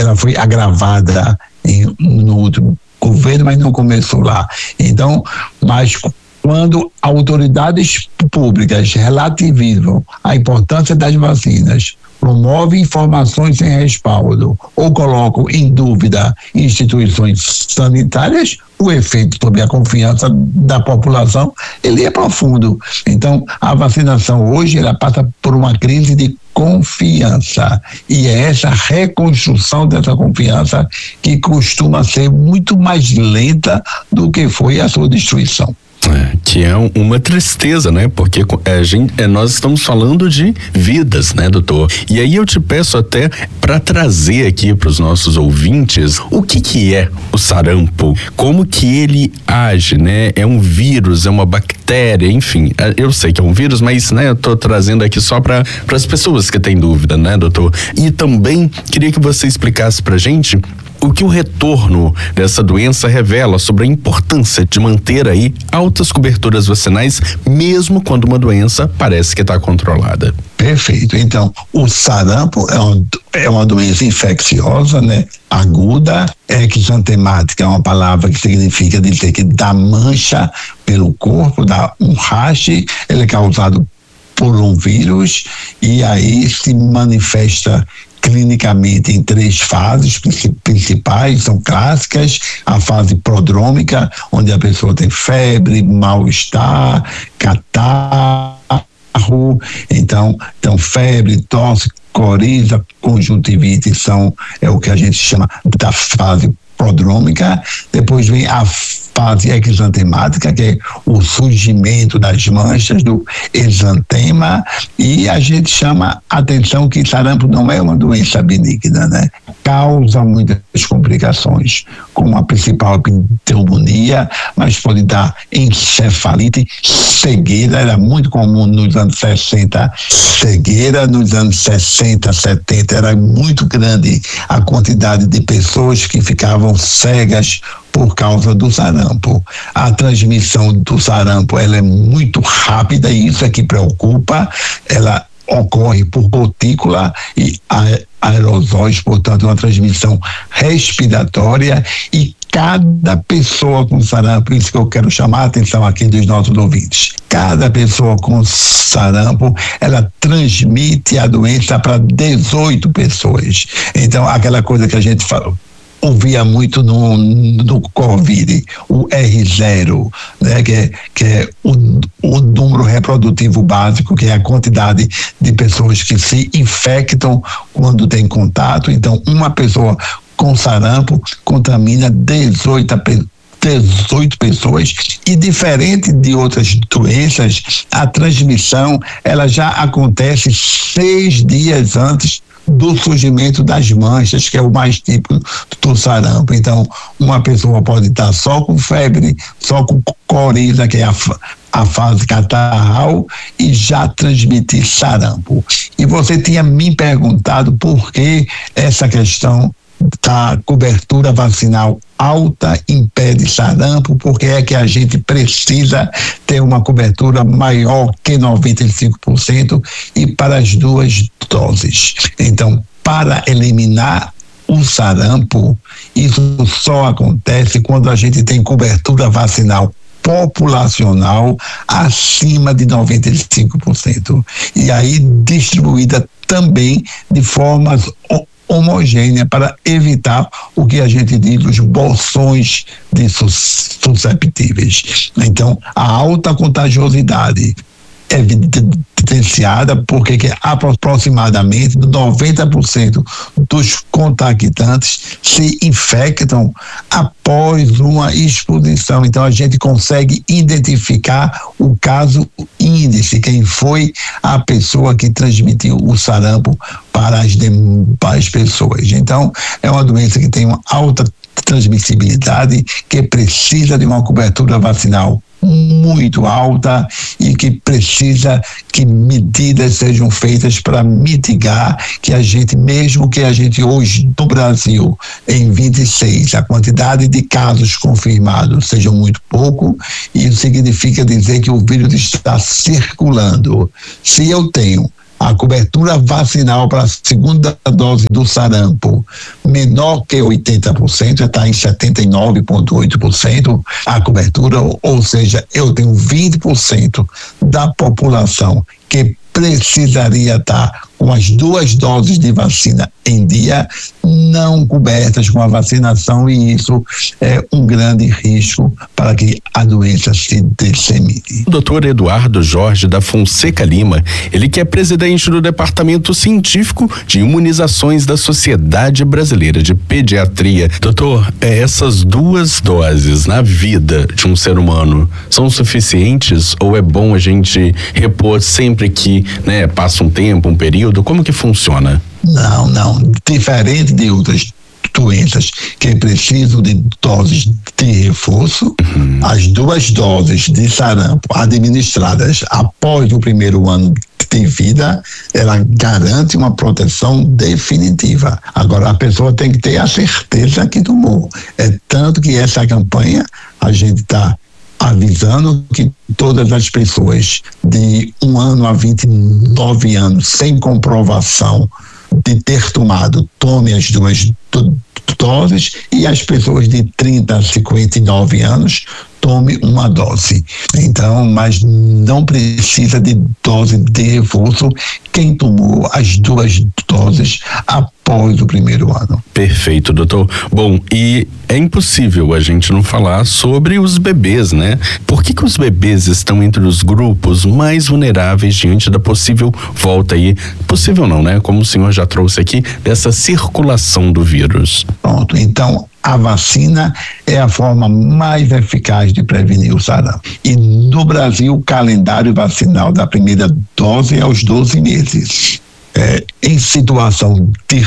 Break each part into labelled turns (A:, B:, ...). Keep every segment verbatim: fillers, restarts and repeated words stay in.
A: ela foi agravada em, no último governo, mas não começou lá. Então, mas quando autoridades públicas relativizam a importância das vacinas, promovem informações sem respaldo ou colocam em dúvida instituições sanitárias, o efeito sobre a confiança da população, ele é profundo. Então, a vacinação hoje, ela passa por uma crise de confiança, e é essa reconstrução dessa confiança que costuma ser muito mais lenta do que foi a sua destruição.
B: É, que é um, uma tristeza, né? Porque é, gente, é, nós estamos falando de vidas, né, doutor? E aí eu te peço até para trazer aqui para os nossos ouvintes o que que é o sarampo, como que ele age, né? É um vírus, é uma bactéria, enfim, eu sei que é um vírus, mas, né, eu tô trazendo aqui só para as pessoas que têm dúvida, né, doutor? E também queria que você explicasse pra gente o que o retorno dessa doença revela sobre a importância de manter aí altas coberturas vacinais, mesmo quando uma doença parece que está controlada.
A: Perfeito. Então, o sarampo é, um, é uma doença infecciosa, né? Aguda, exantemática, é uma palavra que significa dizer que dá mancha pelo corpo, dá um rache, ele é causado por um vírus e aí se manifesta clinicamente em três fases principais, são clássicas: a fase prodrômica, onde a pessoa tem febre, mal-estar, catarro, então, então febre, tosse, coriza, conjuntivite são é o que a gente chama da fase prodrômica. Depois vem a fase exantemática, que é o surgimento das manchas do exantema, e a gente chama atenção que sarampo não é uma doença benigna, né? Causa muitas complicações, como a principal pneumonia, mas pode dar encefalite, cegueira, era muito comum nos anos sessenta, cegueira, nos anos sessenta, setenta, era muito grande a quantidade de pessoas que ficavam cegas por causa do sarampo. A transmissão do sarampo, ela é muito rápida, e isso é que preocupa. Ela ocorre por gotícula e aerosóis, portanto, uma transmissão respiratória, e cada pessoa com sarampo, isso que eu quero chamar a atenção aqui dos nossos ouvintes, cada pessoa com sarampo, ela transmite a doença para dezoito pessoas. Então, aquela coisa que a gente falou, ouvia muito no, no Covid, o R zero, né, que é, que é o, o número reprodutivo básico, que é a quantidade de pessoas que se infectam quando tem contato. Então, uma pessoa com sarampo contamina dezoito pessoas, e diferente de outras doenças, a transmissão, ela já acontece seis dias antes do surgimento das manchas, que é o mais típico do sarampo. Então, uma pessoa pode estar só com febre, só com coriza, que é a, a fase catarral, e já transmitir sarampo. E você tinha me perguntado por que essa questão da cobertura vacinal alta impede sarampo, porque é que a gente precisa ter uma cobertura maior que noventa e cinco por cento e para as duas doses. Então, para eliminar o sarampo, isso só acontece quando a gente tem cobertura vacinal populacional acima de noventa e cinco por cento, e aí distribuída também de formas homogênea, para evitar o que a gente diz os bolsões de susceptíveis. Então, a alta contagiosidade é evidenciada porque que aproximadamente noventa por cento dos contactantes se infectam após uma exposição. Então, a gente consegue identificar o caso índice, quem foi a pessoa que transmitiu o sarampo para as demais pessoas. Então, é uma doença que tem uma alta transmissibilidade, que precisa de uma cobertura vacinal muito alta e que precisa que medidas sejam feitas para mitigar, que a gente, mesmo que a gente hoje no Brasil, em vinte e seis, a quantidade de casos confirmados seja muito pouco, isso significa dizer que o vírus está circulando. Se eu tenho a cobertura vacinal para a segunda dose do sarampo menor que oitenta por cento, está em setenta e nove vírgula oito por cento a cobertura, ou seja, eu tenho vinte por cento da população que precisaria estar com as duas doses de vacina em dia, não cobertas com a vacinação, e isso é um grande risco para que a doença se dissemine.
B: O doutor Eduardo Jorge da Fonseca Lima, ele que é presidente do Departamento Científico de Imunizações da Sociedade Brasileira de Pediatria. Doutor, essas duas doses na vida de um ser humano são suficientes ou é bom a gente repor sempre que, né, passa um tempo, um período? Como que funciona?
A: Não, não. Diferente de outras doenças que precisam de doses de reforço, uhum. As duas doses de sarampo administradas após o primeiro ano de vida, ela garante uma proteção definitiva. Agora, a pessoa tem que ter a certeza que tomou. É tanto que essa campanha a gente está avisando que todas as pessoas de um ano a vinte e nove anos sem comprovação de ter tomado, tome as duas doses, e as pessoas de trinta a cinquenta e nove anos tome uma dose. Então, mas não precisa de dose de reforço quem tomou as duas doses após o primeiro ano.
B: Perfeito, doutor. Bom, e é impossível a gente não falar sobre os bebês, né? Por que que os bebês estão entre os grupos mais vulneráveis diante da possível volta aí, possível não, né? Como o senhor já trouxe aqui, dessa circulação do vírus.
A: Pronto, então a vacina é a forma mais eficaz de prevenir o sarampo. E no Brasil, o calendário vacinal da primeira dose é aos doze meses. É, em situação de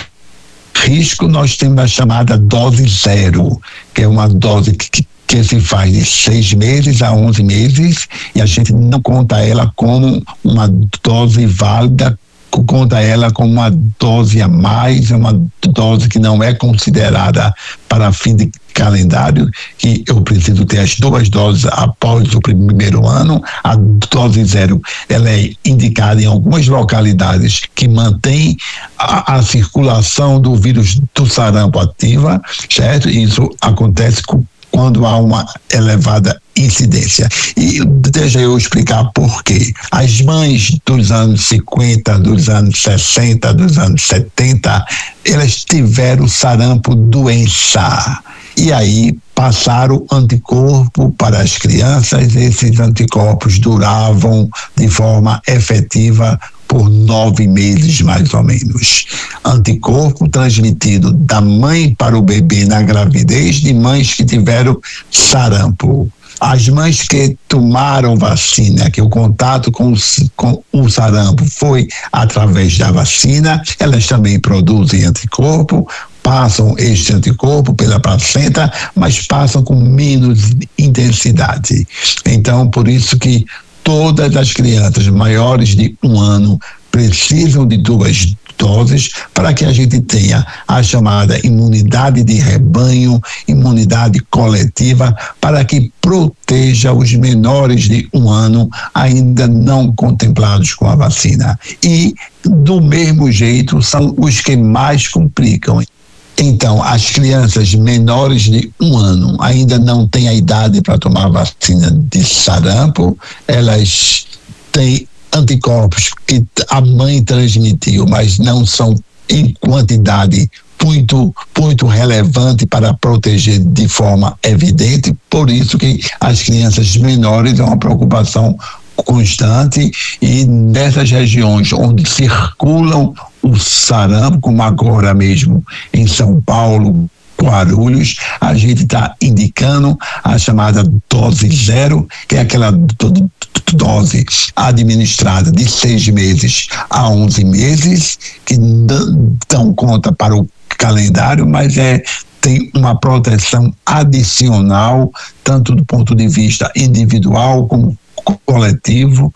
A: risco, nós temos a chamada dose zero, que é uma dose que, que se faz de seis meses a onze meses, e a gente não conta ela como uma dose válida, conta ela como uma dose a mais, é uma dose que não é considerada para fim de calendário, que eu preciso ter as duas doses após o primeiro ano. A dose zero, ela é indicada em algumas localidades que mantém a, a circulação do vírus do sarampo ativa, certo? Isso acontece com quando há uma elevada incidência. E deixa eu explicar por quê. As mães dos anos cinquenta, dos anos sessenta, dos anos setenta, elas tiveram sarampo doença. E aí passaram anticorpo para as crianças. Esses anticorpos duravam de forma efetiva por nove meses, mais ou menos. Anticorpo transmitido da mãe para o bebê na gravidez de mães que tiveram sarampo. As mães que tomaram vacina, que o contato com, com o sarampo foi através da vacina, elas também produzem anticorpo, passam este anticorpo pela placenta, mas passam com menos intensidade. Então, por isso que todas as crianças maiores de um ano precisam de duas doses para que a gente tenha a chamada imunidade de rebanho, imunidade coletiva, para que proteja os menores de um ano ainda não contemplados com a vacina. E, do mesmo jeito, são os que mais complicam. Então, as crianças menores de um ano ainda não têm a idade para tomar vacina de sarampo, elas têm anticorpos que a mãe transmitiu, mas não são em quantidade muito, muito relevante para proteger de forma evidente. Por isso que as crianças menores é uma preocupação constante, e nessas regiões onde circulam o sarampo, como agora mesmo em São Paulo, Guarulhos, a gente está indicando a chamada dose zero, que é aquela dose administrada de seis meses a onze meses, que não dão conta para o calendário, mas é tem uma proteção adicional, tanto do ponto de vista individual como coletivo,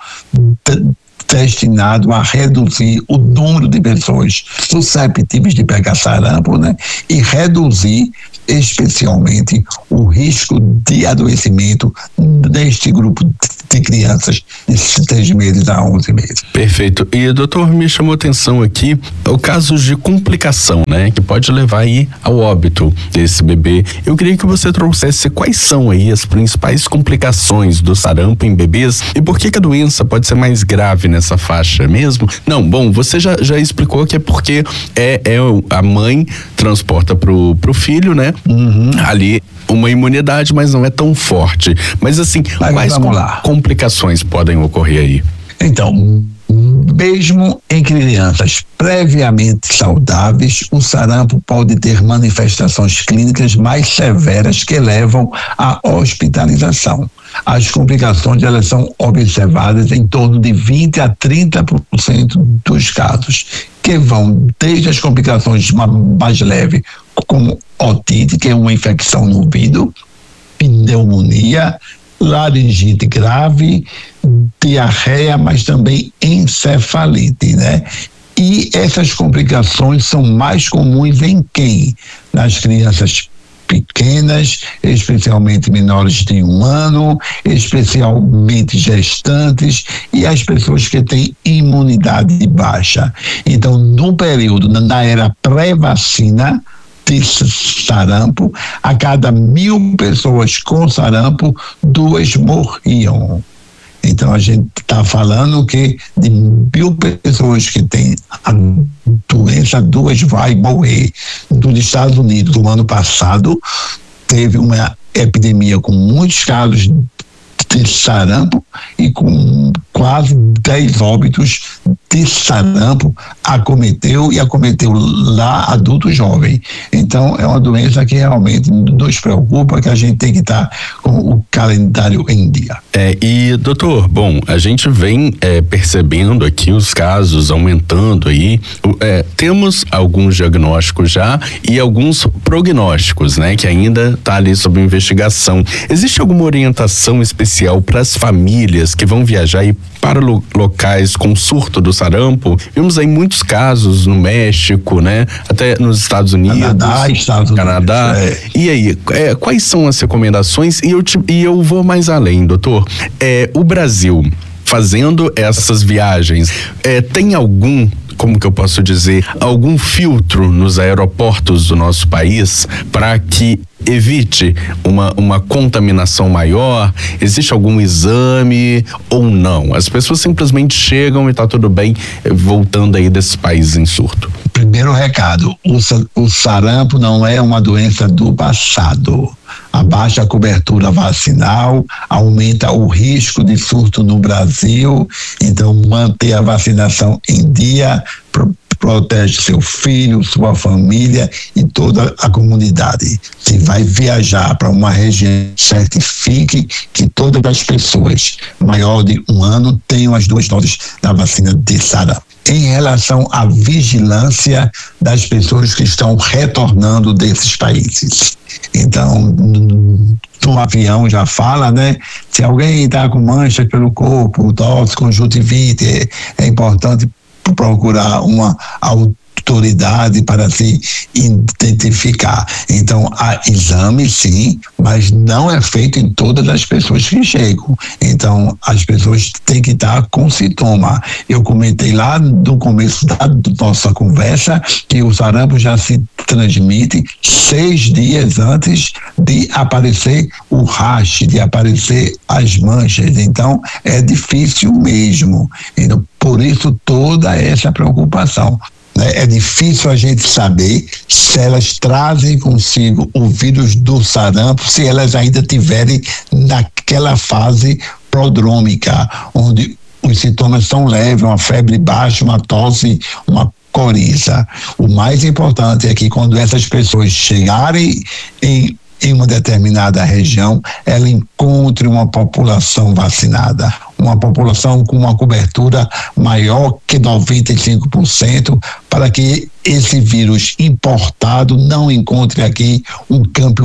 A: destinado a reduzir o número de pessoas susceptíveis de pegar sarampo, né? E reduzir especialmente o risco de adoecimento neste grupo de crianças de seis meses a onze meses.
B: Perfeito. E, doutor, me chamou a atenção aqui o caso de complicação, né? Que pode levar aí ao óbito desse bebê. Eu queria que você trouxesse quais são aí as principais complicações do sarampo em bebês e por que que a doença pode ser mais grave nessa faixa mesmo? Não, bom, você já, já explicou que é porque é, é a mãe transporta pro, pro filho, né?
A: Uhum.
B: Ali uma imunidade, mas não é tão forte. Mas assim,
A: mas
B: quais com, complicações podem ocorrer aí?
A: Então, mesmo em crianças previamente saudáveis, o sarampo pode ter manifestações clínicas mais severas que levam à hospitalização. As complicações, elas são observadas em torno de vinte a trinta por cento dos casos, que vão desde as complicações mais leves, como otite, que é uma infecção no ouvido, pneumonia, laringite grave, diarreia, mas também encefalite, né? E essas complicações são mais comuns em quem? Nas crianças pequenas, especialmente menores de um ano, especialmente gestantes e as pessoas que têm imunidade baixa. Então, no período, na era pré-vacina de sarampo, a cada mil pessoas com sarampo, duas morriam. Então a gente está falando que de mil pessoas que têm a doença, duas vai morrer. Nos Estados Unidos, no ano passado, teve uma epidemia com muitos casos de sarampo e com quase dez óbitos de sarampo acometeu e acometeu lá adulto jovem. Então é uma doença que realmente nos preocupa, que a gente tem que estar com o calendário em dia.
B: É, e doutor, bom, a gente vem é, percebendo aqui os casos aumentando aí, é, temos alguns diagnósticos já e alguns prognósticos, né, que ainda está ali sob investigação. Existe alguma orientação especial para as famílias que vão viajar aí para lo- locais com surto do sarampo? Vimos aí muitos casos no México, né? Até nos Estados Unidos.
A: Canadá, Estados
B: Canadá.
A: Unidos. É.
B: E aí, é, quais são as recomendações? E eu, te, e eu vou mais além, doutor. É, o Brasil, fazendo essas viagens, é, tem algum, como que eu posso dizer, algum filtro nos aeroportos do nosso país para que evite uma, uma contaminação maior? Existe algum exame ou não? As pessoas simplesmente chegam e tá tudo bem, voltando aí desses países em surto.
A: Primeiro recado, o, o sarampo não é uma doença do passado. A baixa cobertura vacinal aumenta o risco de surto no Brasil, então manter a vacinação em dia pro, protege seu filho, sua família e toda a comunidade. Se vai viajar para uma região, certifique que todas as pessoas maior de um ano tenham as duas doses da vacina de sarampo. Em relação à vigilância das pessoas que estão retornando desses países. Então, no avião já fala, né? Se alguém está com mancha pelo corpo, tosse, conjuntivite, é, é importante procurar uma autoridade para se identificar. Então, há exame, sim, mas não é feito em todas as pessoas que chegam. Então, as pessoas têm que estar com sintoma. Eu comentei lá no começo da nossa conversa que o sarampo já se transmite seis dias antes de aparecer o rash, de aparecer as manchas. Então, é difícil mesmo. Então, por isso, toda essa preocupação. É difícil a gente saber se elas trazem consigo o vírus do sarampo, se elas ainda tiverem naquela fase prodrômica, onde os sintomas são leves, uma febre baixa, uma tosse, uma coriza. O mais importante é que quando essas pessoas chegarem em em uma determinada região, ela encontre uma população vacinada, uma população com uma cobertura maior que noventa e cinco por cento, para que esse vírus importado não encontre aqui um campo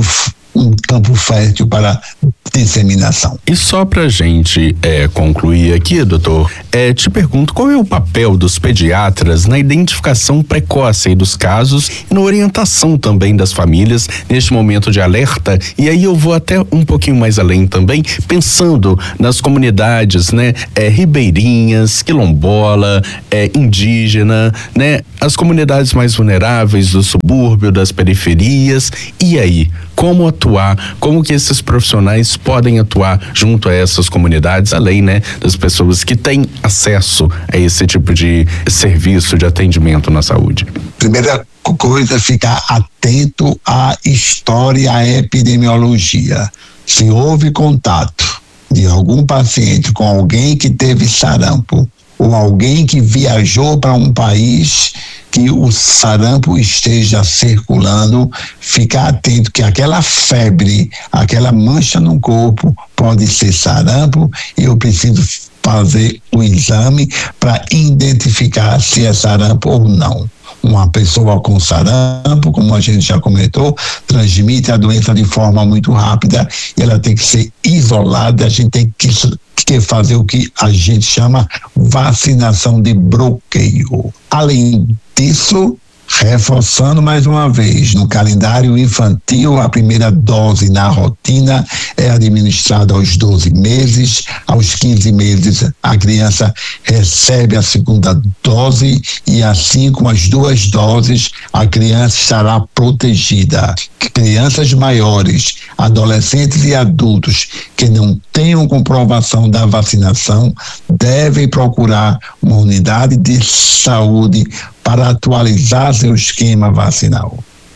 A: um campo fértil para disseminação.
B: E só pra gente é, concluir aqui, doutor, é, te pergunto qual é o papel dos pediatras na identificação precoce aí dos casos e na orientação também das famílias neste momento de alerta. E aí eu vou até um pouquinho mais além também, pensando nas comunidades, né, é, ribeirinhas, quilombola, é, indígena, né, as comunidades mais vulneráveis do subúrbio, das periferias. E aí, como atuar, como que esses profissionais podem atuar junto a essas comunidades, além, né, das pessoas que têm acesso a esse tipo de serviço de atendimento na saúde?
A: Primeira coisa é ficar atento à história, à epidemiologia. Se houve contato de algum paciente com alguém que teve sarampo ou alguém que viajou para um país que o sarampo esteja circulando, ficar atento que aquela febre, aquela mancha no corpo pode ser sarampo e eu preciso fazer o exame para identificar se é sarampo ou não. Uma pessoa com sarampo, como a gente já comentou, transmite a doença de forma muito rápida e ela tem que ser isolada. A gente tem que, que fazer o que a gente chama vacinação de bloqueio. Além disso, reforçando mais uma vez, no calendário infantil, a primeira dose na rotina é administrada aos doze meses, aos quinze meses a criança recebe a segunda dose e assim com as duas doses a criança estará protegida. Crianças maiores, adolescentes e adultos que não tenham comprovação da vacinação devem procurar uma unidade de saúde para atualizar seu esquema vacinal.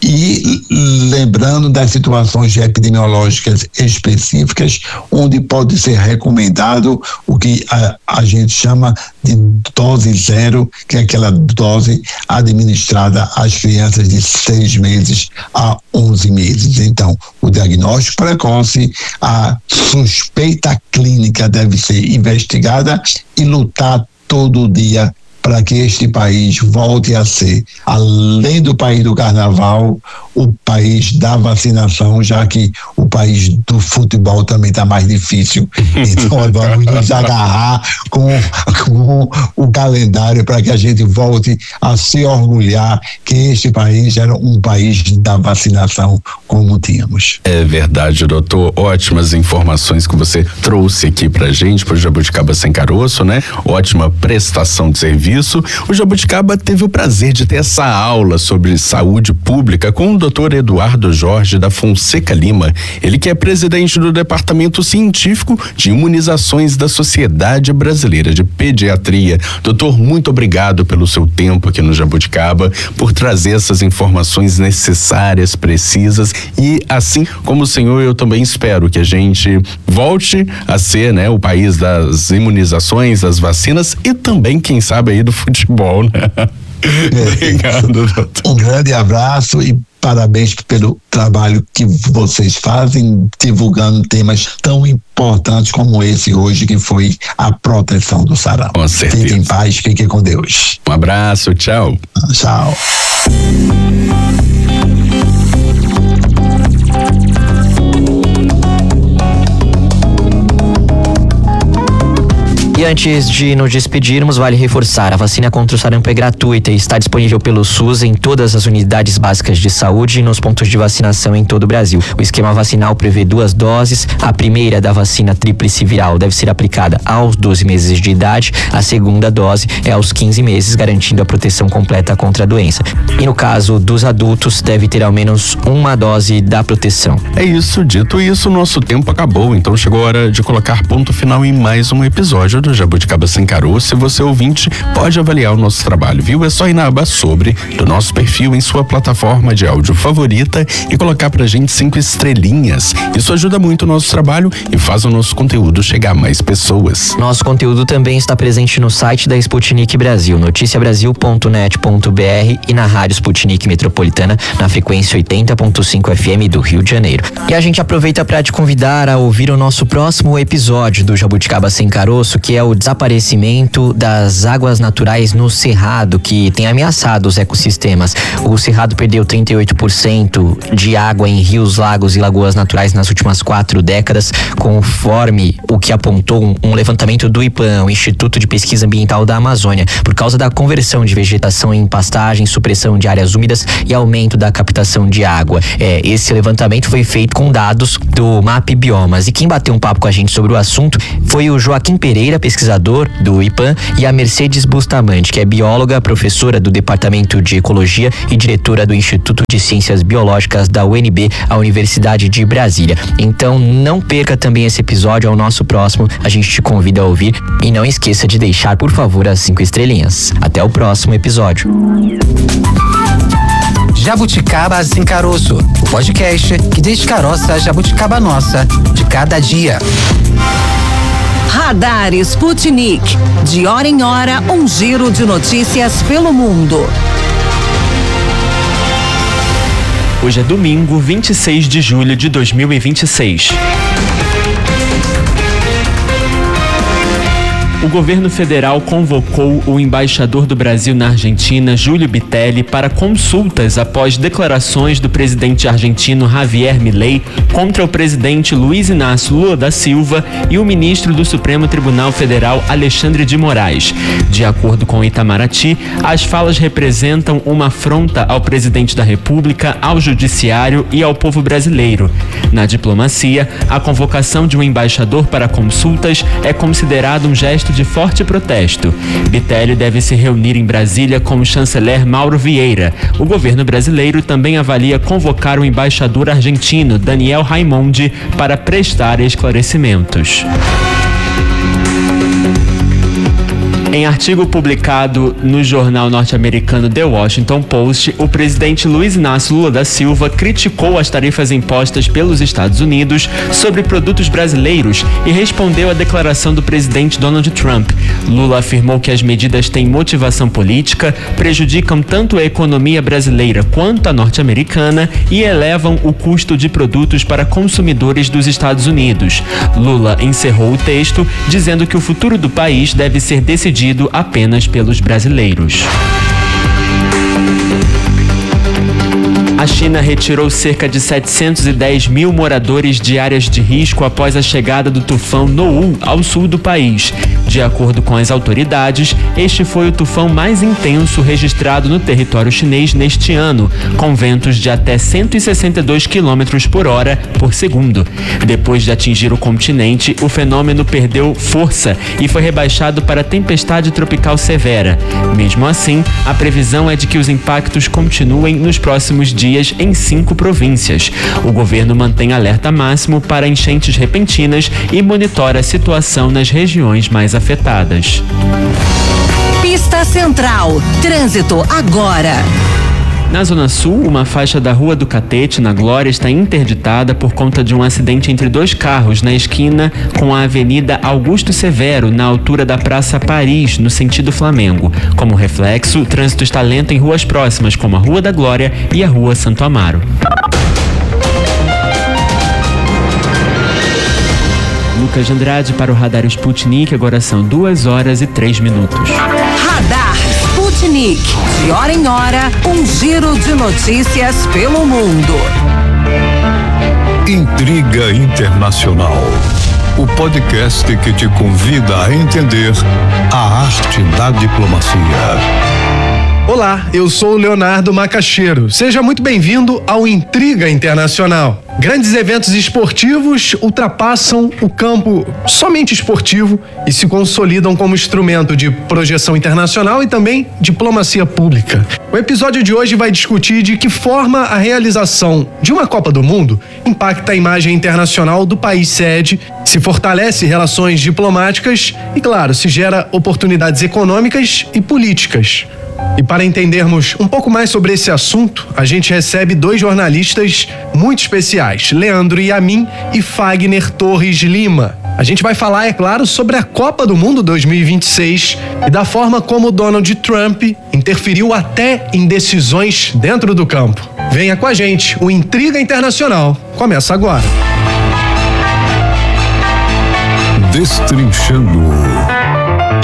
A: E lembrando das situações epidemiológicas específicas, onde pode ser recomendado o que a, a gente chama de dose zero, que é aquela dose administrada às crianças de seis meses a onze meses. Então, o diagnóstico precoce, a suspeita clínica deve ser investigada e lutar todo dia para que este país volte a ser, além do país do carnaval, o país da vacinação, já que o país do futebol também está mais difícil. Então vamos nos agarrar com, com o calendário para que a gente volte a se orgulhar que este país era um país da vacinação como tínhamos.
B: É verdade, doutor. Ótimas informações que você trouxe aqui pra gente, pro Jabuticaba Sem Caroço, né? Ótima prestação de serviço. O Jabuticaba teve o prazer de ter essa aula sobre saúde pública com o doutor Eduardo Jorge da Fonseca Lima, ele que é presidente do Departamento Científico de Imunizações da Sociedade Brasileira de Pediatria. Doutor, muito obrigado pelo seu tempo aqui no Jabuticaba, por trazer essas informações necessárias, precisas, e assim como o senhor, eu também espero que a gente volte a ser, né, o país das imunizações, das vacinas e também, quem sabe, aí do futebol, né? Obrigado, doutor.
A: Um grande abraço e parabéns pelo trabalho que vocês fazem, divulgando temas tão importantes como esse hoje, que foi a proteção do sarampo.
B: Com certeza.
A: Fiquem em paz, fiquem com Deus.
B: Um abraço, tchau.
A: Tchau.
C: E antes de nos despedirmos, vale reforçar, a vacina contra o sarampo é gratuita e está disponível pelo SUS em todas as unidades básicas de saúde e nos pontos de vacinação em todo o Brasil. O esquema vacinal prevê duas doses. A primeira da vacina tríplice viral deve ser aplicada aos doze meses de idade. A segunda dose é aos quinze meses, garantindo a proteção completa contra a doença. E no caso dos adultos, deve ter ao menos uma dose da proteção.
B: É isso, dito isso, nosso tempo acabou, então chegou a hora de colocar ponto final em mais um episódio do Jabuticaba Sem Caroço. Se você ouvinte pode avaliar o nosso trabalho, viu? É só ir na aba sobre do nosso perfil em sua plataforma de áudio favorita e colocar pra gente cinco estrelinhas. Isso ajuda muito o nosso trabalho e faz o nosso conteúdo chegar a mais pessoas.
C: Nosso conteúdo também está presente no site da Sputnik Brasil, noticia brasil ponto net ponto b r e na rádio Sputnik Metropolitana na frequência oitenta ponto cinco F M do Rio de Janeiro. E a gente aproveita para te convidar a ouvir o nosso próximo episódio do Jabuticaba Sem Caroço, que é o desaparecimento das águas naturais no Cerrado, que tem ameaçado os ecossistemas. O Cerrado perdeu trinta e oito por cento de água em rios, lagos e lagoas naturais nas últimas quatro décadas, conforme o que apontou um levantamento do IPAM, o Instituto de Pesquisa Ambiental da Amazônia, por causa da conversão de vegetação em pastagem, supressão de áreas úmidas e aumento da captação de água. É, esse levantamento foi feito com dados do MAP Biomas, e quem bateu um papo com a gente sobre o assunto foi o Joaquim Pereira, pesquisador do IPAM, e a Mercedes Bustamante, que é bióloga, professora do Departamento de Ecologia e diretora do Instituto de Ciências Biológicas da U N B, a Universidade de Brasília. Então não perca também esse episódio, ao nosso próximo a gente te convida a ouvir, e não esqueça de deixar, por favor, as cinco estrelinhas. Até o próximo episódio.
D: Jabuticaba Sem Caroço, o podcast que descaroça a jabuticaba nossa de cada dia.
E: Radar Sputnik. De hora em hora, um giro de notícias pelo mundo.
F: Hoje é domingo, vinte e seis de julho de dois mil e vinte e seis. O governo federal convocou o embaixador do Brasil na Argentina, Júlio Bitelli, para consultas após declarações do presidente argentino Javier Milei contra o presidente Luiz Inácio Lula da Silva e o ministro do Supremo Tribunal Federal, Alexandre de Moraes. De acordo com Itamaraty, as falas representam uma afronta ao presidente da República, ao judiciário e ao povo brasileiro. Na diplomacia, a convocação de um embaixador para consultas é considerado um gesto de forte protesto. Bitelli deve se reunir em Brasília com o chanceler Mauro Vieira. O governo brasileiro também avalia convocar o embaixador argentino Daniel Raimondi para prestar esclarecimentos. Em artigo publicado no jornal norte-americano The Washington Post, o presidente Luiz Inácio Lula da Silva criticou as tarifas impostas pelos Estados Unidos sobre produtos brasileiros e respondeu à declaração do presidente Donald Trump. Lula afirmou que as medidas têm motivação política, prejudicam tanto a economia brasileira quanto a norte-americana e elevam o custo de produtos para consumidores dos Estados Unidos. Lula encerrou o texto dizendo que o futuro do país deve ser decidido apenas pelos brasileiros. A China retirou cerca de setecentos e dez mil moradores de áreas de risco após a chegada do tufão Noul ao sul do país. De acordo com as autoridades, este foi o tufão mais intenso registrado no território chinês neste ano, com ventos de até cento e sessenta e dois quilômetros por hora por segundo. Depois de atingir o continente, o fenômeno perdeu força e foi rebaixado para tempestade tropical severa. Mesmo assim, a previsão é de que os impactos continuem nos próximos dias em cinco províncias. O governo mantém alerta máximo para enchentes repentinas e monitora a situação nas regiões mais afetadas.
E: Pista Central. Trânsito agora.
F: Na Zona Sul, uma faixa da Rua do Catete, na Glória, está interditada por conta de um acidente entre dois carros na esquina com a Avenida Augusto Severo, na altura da Praça Paris, no sentido Flamengo. Como reflexo, o trânsito está lento em ruas próximas, como a Rua da Glória e a Rua Santo Amaro. Lucas de Andrade para o Radar Sputnik, agora são duas horas e três minutos.
E: Radar Sputnik. De hora em hora, um giro de notícias pelo mundo.
G: Intriga Internacional. O podcast que te convida a entender a arte da diplomacia.
H: Olá, eu sou o Leonardo Macaxeiro. Seja muito bem-vindo ao Intriga Internacional. Grandes eventos esportivos ultrapassam o campo somente esportivo e se consolidam como instrumento de projeção internacional e também diplomacia pública. O episódio de hoje vai discutir de que forma a realização de uma Copa do Mundo impacta a imagem internacional do país sede, se fortalece relações diplomáticas e, claro, se gera oportunidades econômicas e políticas. E para entendermos um pouco mais sobre esse assunto, a gente recebe dois jornalistas muito especiais, Leandro Yamin e Fagner Torres Lima. A gente vai falar, é claro, sobre a Copa do Mundo dois mil e vinte e seis e da forma como Donald Trump interferiu até em decisões dentro do campo. Venha com a gente, o Intriga Internacional começa agora.
G: Destrinchando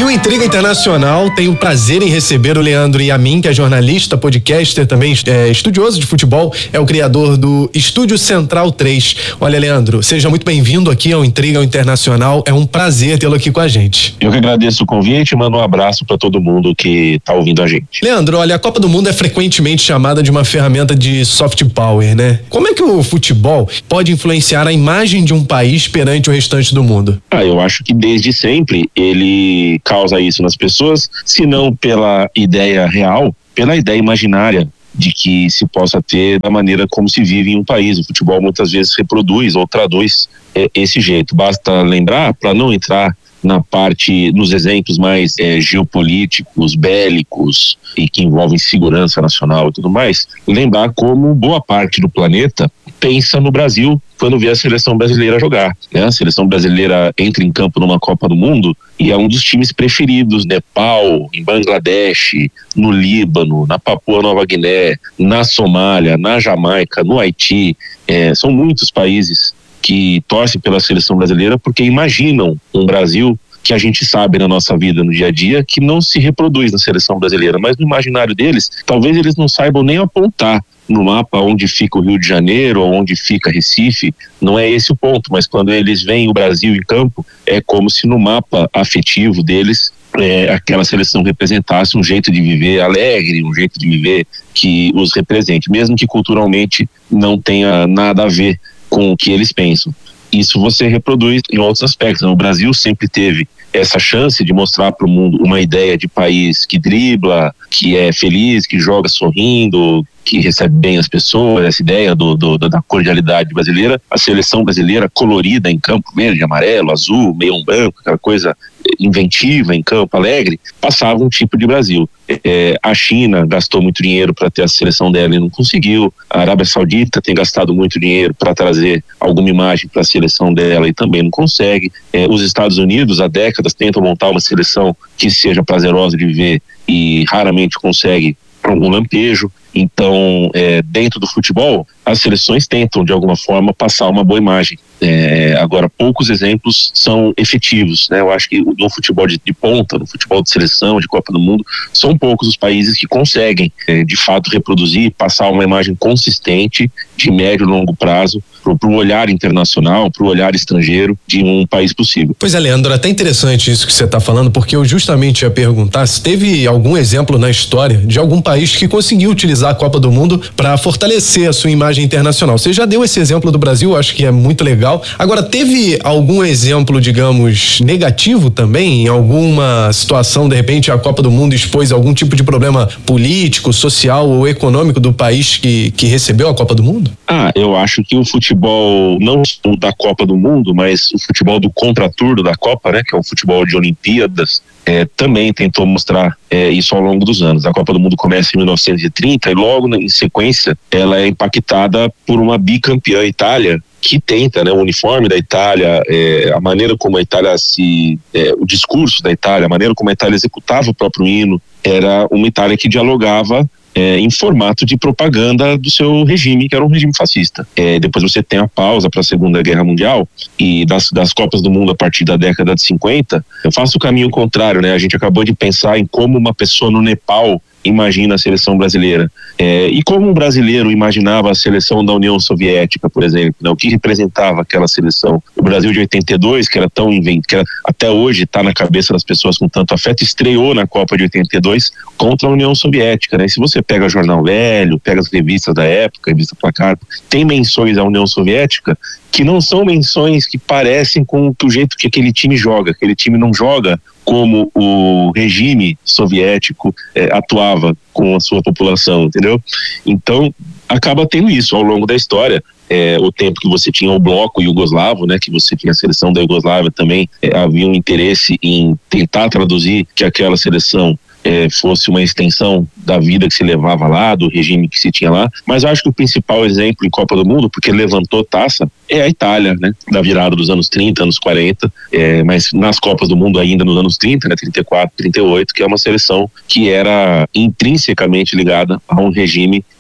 H: E o Intriga Internacional tem o prazer em receber o Leandro Yamin, que é jornalista, podcaster, também é, estudioso de futebol, é o criador do Estúdio Central três. Olha, Leandro, seja muito bem-vindo aqui ao Intriga Internacional, é um prazer tê-lo aqui com a gente.
I: Eu que agradeço o convite e mando um abraço para todo mundo que está ouvindo a gente.
H: Leandro, olha, a Copa do Mundo é frequentemente chamada de uma ferramenta de soft power, né? Como é que o futebol pode influenciar a imagem de um país perante o restante do mundo?
I: Ah, eu acho que desde sempre ele causa isso nas pessoas, se não pela ideia real, pela ideia imaginária de que se possa ter da maneira como se vive em um país. O futebol muitas vezes reproduz ou traduz é, esse jeito. Basta lembrar, para não entrar na parte, nos exemplos mais é, geopolíticos, bélicos e que envolvem segurança nacional e tudo mais, lembrar como boa parte do planeta pensa no Brasil quando vê a seleção brasileira jogar, né? A seleção brasileira entra em campo numa Copa do Mundo e é um dos times preferidos, Nepal, em Bangladesh, no Líbano, na Papua Nova Guiné, na Somália, na Jamaica, no Haiti, é, são muitos países que torcem pela seleção brasileira porque imaginam um Brasil que a gente sabe na nossa vida, no dia a dia, que não se reproduz na seleção brasileira, mas no imaginário deles, talvez eles não saibam nem apontar no mapa onde fica o Rio de Janeiro ou onde fica Recife, não é esse o ponto, mas quando eles veem o Brasil em campo, é como se no mapa afetivo deles, é, aquela seleção representasse um jeito de viver alegre, um jeito de viver que os represente, mesmo que culturalmente não tenha nada a ver com o que eles pensam. Isso você reproduz em outros aspectos. O Brasil sempre teve essa chance de mostrar para o mundo uma ideia de país que dribla, que é feliz, que joga sorrindo, que recebe bem as pessoas, essa ideia do, do, da cordialidade brasileira. A seleção brasileira colorida em campo verde, amarelo, azul, meião branco, aquela coisa inventiva em campo alegre, passava um tipo de Brasil. É, a China gastou muito dinheiro para ter a seleção dela e não conseguiu. A Arábia Saudita tem gastado muito dinheiro para trazer alguma imagem para a seleção dela e também não consegue. É, os Estados Unidos há décadas tentam montar uma seleção que seja prazerosa de ver e raramente consegue algum lampejo. Então, é, dentro do futebol, as seleções tentam de alguma forma passar uma boa imagem. É, agora, poucos exemplos são efetivos, né? Eu acho que no futebol de, de ponta, no futebol de seleção, de Copa do Mundo, são poucos os países que conseguem, é, de fato, reproduzir, passar uma imagem consistente, de médio e longo prazo, para o olhar internacional, para o olhar estrangeiro de um país possível.
H: Pois é, Leandro, até interessante isso que você está falando, porque eu justamente ia perguntar se teve algum exemplo na história de algum país que conseguiu utilizar a Copa do Mundo para fortalecer a sua imagem internacional. Você já deu esse exemplo do Brasil, acho que é muito legal. Agora, teve algum exemplo, digamos, negativo também? Em alguma situação, de repente, a Copa do Mundo expôs algum tipo de problema político, social ou econômico do país que, que recebeu a Copa do Mundo?
I: Ah, eu acho que o futebol, não da Copa do Mundo, mas o futebol do contraturno da Copa, né, que é o futebol de Olimpíadas, é, também tentou mostrar é, isso ao longo dos anos. A Copa do Mundo começa em mil novecentos e trinta e logo em sequência ela é impactada por uma bicampeã Itália, que tenta, né, o uniforme da Itália, é, a maneira como a Itália se, é, o discurso da Itália, a maneira como a Itália executava o próprio hino, era uma Itália que dialogava É, em formato de propaganda do seu regime, que era um regime fascista. É, depois você tem a pausa para a Segunda Guerra Mundial e das, das Copas do Mundo a partir da década de cinquenta, eu faço o caminho contrário, né? A gente acabou de pensar em como uma pessoa no Nepal imagina a seleção brasileira. É, e como um brasileiro imaginava a seleção da União Soviética, por exemplo, né? O que representava aquela seleção? O Brasil de oitenta e dois, que era tão invent... que era, até hoje está na cabeça das pessoas com tanto afeto, estreou na Copa de oitenta e dois contra a União Soviética, né? E se você pega Jornal Velho, pega as revistas da época, revista Placar, tem menções à União Soviética que não são menções que parecem com o jeito que aquele time joga. Aquele time não joga como o regime soviético é, atuava com a sua população, entendeu? Então, acaba tendo isso ao longo da história. É, o tempo que você tinha o bloco iugoslavo, né, que você tinha a seleção da Iugoslávia também, é, havia um interesse em tentar traduzir que aquela seleção É, fosse uma extensão da vida que se levava lá, do regime que se tinha lá, mas eu acho que o principal exemplo em Copa do Mundo, porque levantou taça, é a Itália, né, da virada dos anos trinta, anos quarenta, é, mas nas Copas do Mundo ainda nos anos trinta, né, trinta e quatro, trinta e oito, que é uma seleção que era intrinsecamente ligada a um regime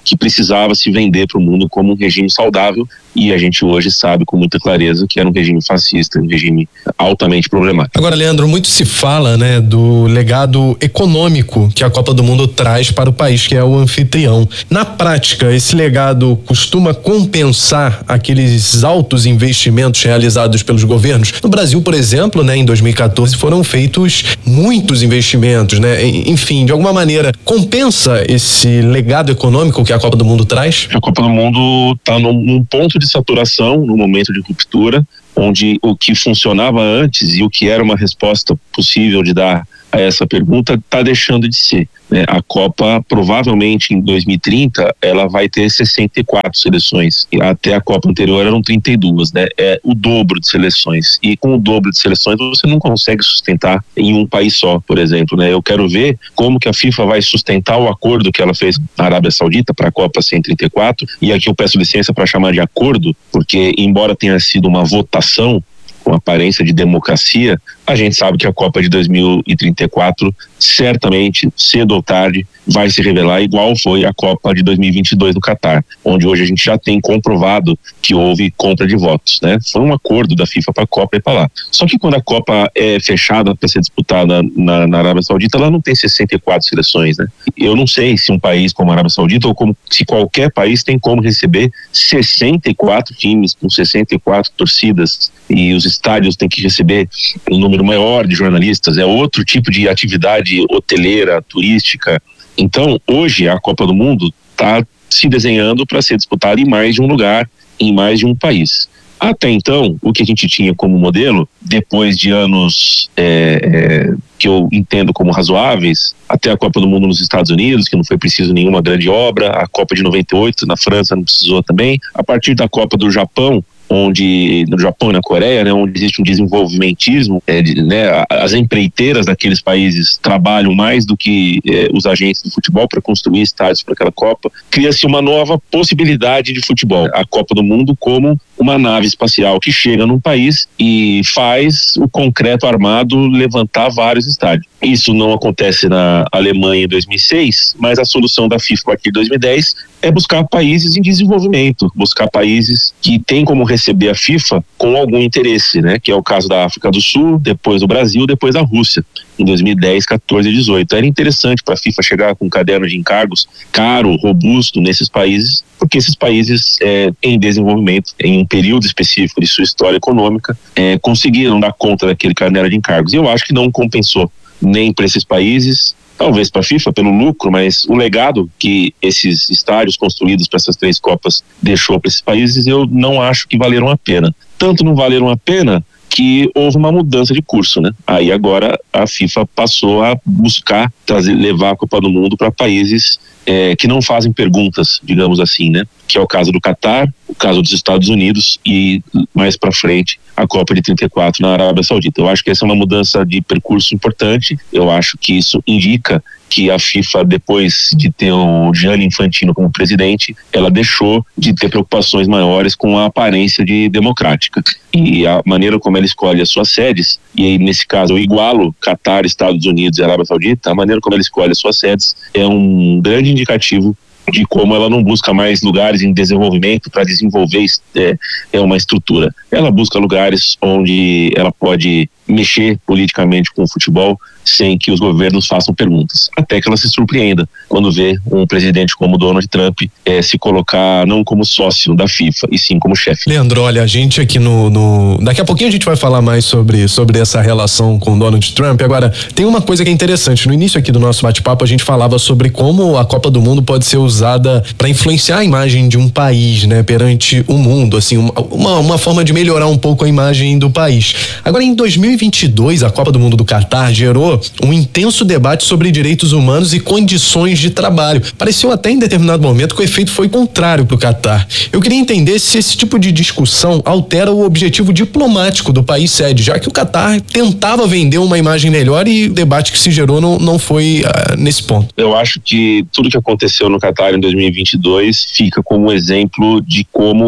I: que precisava se vender para o mundo como um regime saudável, e a gente hoje sabe com muita clareza que era um regime fascista, um regime altamente problemático.
H: Agora, Leandro, muito se fala, né, do legado econômico que a Copa do Mundo traz para o país, que é o anfitrião. Na prática, esse legado costuma compensar aqueles altos investimentos realizados pelos governos? No Brasil, por exemplo, né, em dois mil e quatorze foram feitos muitos investimentos, né? Enfim, de alguma maneira, compensa esse legado econômico que a Copa do Mundo traz?
I: A Copa do Mundo está num, num ponto de saturação, num momento de ruptura, onde o que funcionava antes e o que era uma resposta possível de dar a essa pergunta está deixando de ser, né? A Copa, provavelmente em dois mil e trinta, ela vai ter sessenta e quatro seleções, e até a Copa anterior eram trinta e duas, né? É o dobro de seleções, e com o dobro de seleções você não consegue sustentar em um país só, por exemplo, né? Eu quero ver como que a FIFA vai sustentar o acordo que ela fez na Arábia Saudita para a Copa cento e trinta e quatro, e aqui eu peço licença para chamar de acordo, porque embora tenha sido uma votação com aparência de democracia, a gente sabe que a Copa de dois mil e trinta e quatro certamente, cedo ou tarde, vai se revelar igual foi a Copa de dois mil e vinte e dois no Catar, onde hoje a gente já tem comprovado que houve compra de votos, né? Foi um acordo da FIFA para a Copa ir para lá. Só que quando a Copa é fechada para ser disputada na, na Arábia Saudita, ela não tem sessenta e quatro seleções, né? Eu não sei se um país como a Arábia Saudita ou como, se qualquer país tem como receber sessenta e quatro times com sessenta e quatro torcidas, e os estádios têm que receber um número maior de jornalistas, é outro tipo de atividade hoteleira, turística. Então, hoje a Copa do Mundo está se desenhando para ser disputada em mais de um lugar, em mais de um país. Até então, o que a gente tinha como modelo, depois de anos é, é, que eu entendo como razoáveis, até a Copa do Mundo nos Estados Unidos, que não foi preciso nenhuma grande obra, a Copa de noventa e oito na França não precisou também, a partir da Copa do Japão, onde no Japão e na Coreia, né, onde existe um desenvolvimentismo, é, de, né, as empreiteiras daqueles países trabalham mais do que é, os agentes do futebol para construir estádios para aquela Copa, cria-se uma nova possibilidade de futebol. A Copa do Mundo como uma nave espacial que chega num país e faz o concreto armado levantar vários estádios. Isso não acontece na Alemanha em dois mil e seis, mas a solução da FIFA a partir de dois mil e dez é buscar países em desenvolvimento, buscar países que têm como receber a FIFA com algum interesse, né? Que é o caso da África do Sul, depois do Brasil, depois da Rússia, em dois mil e dez, quatorze e dezoito. Era interessante para a FIFA chegar com um caderno de encargos caro, robusto nesses países, porque esses países é, em desenvolvimento, em um período específico de sua história econômica, é, conseguiram dar conta daquele caderno de encargos. E eu acho que não compensou nem para esses países, talvez para a FIFA pelo lucro, mas o legado que esses estádios construídos para essas três Copas deixou para esses países, eu não acho que valeram a pena. Tanto não valeram a pena que houve uma mudança de curso, né? Aí agora a FIFA passou a buscar trazer, levar a Copa do Mundo para países é, que não fazem perguntas, digamos assim, né? Que é o caso do Catar, o caso dos Estados Unidos e mais para frente a Copa de trinta e quatro na Arábia Saudita. Eu acho que essa é uma mudança de percurso importante. Eu acho que isso indica que a FIFA, depois de ter o Gianni Infantino como presidente, ela deixou de ter preocupações maiores com a aparência de democrática. E a maneira como ela escolhe as suas sedes, e aí nesse caso eu igualo Catar, Estados Unidos e Arábia Saudita, a maneira como ela escolhe as suas sedes é um grande indicativo de como ela não busca mais lugares em desenvolvimento para desenvolver é, é uma estrutura. Ela busca lugares onde ela pode mexer politicamente com o futebol sem que os governos façam perguntas, até que ela se surpreenda quando vê um presidente como Donald Trump é, se colocar não como sócio da FIFA, e sim como chefe.
H: Leandro, olha, a gente aqui no, no... Daqui a pouquinho a gente vai falar mais sobre, sobre essa relação com Donald Trump. Agora, tem uma coisa que é interessante. No início aqui do nosso bate-papo, a gente falava sobre como a Copa do Mundo pode ser usada para influenciar a imagem de um país, né, perante o mundo, assim, uma, uma forma de melhorar um pouco a imagem do país. Agora, em dois mil e vinte e dois, a Copa do Mundo do Catar gerou um intenso debate sobre direitos humanos e condições de trabalho. Pareceu até em determinado momento que o efeito foi contrário para o Catar. Eu queria entender se esse tipo de discussão altera o objetivo diplomático do país sede, já que o Catar tentava vender uma imagem melhor e o debate que se gerou não, não foi uh, nesse ponto.
I: Eu acho que tudo que aconteceu no Catar em dois mil e vinte e dois fica como exemplo de como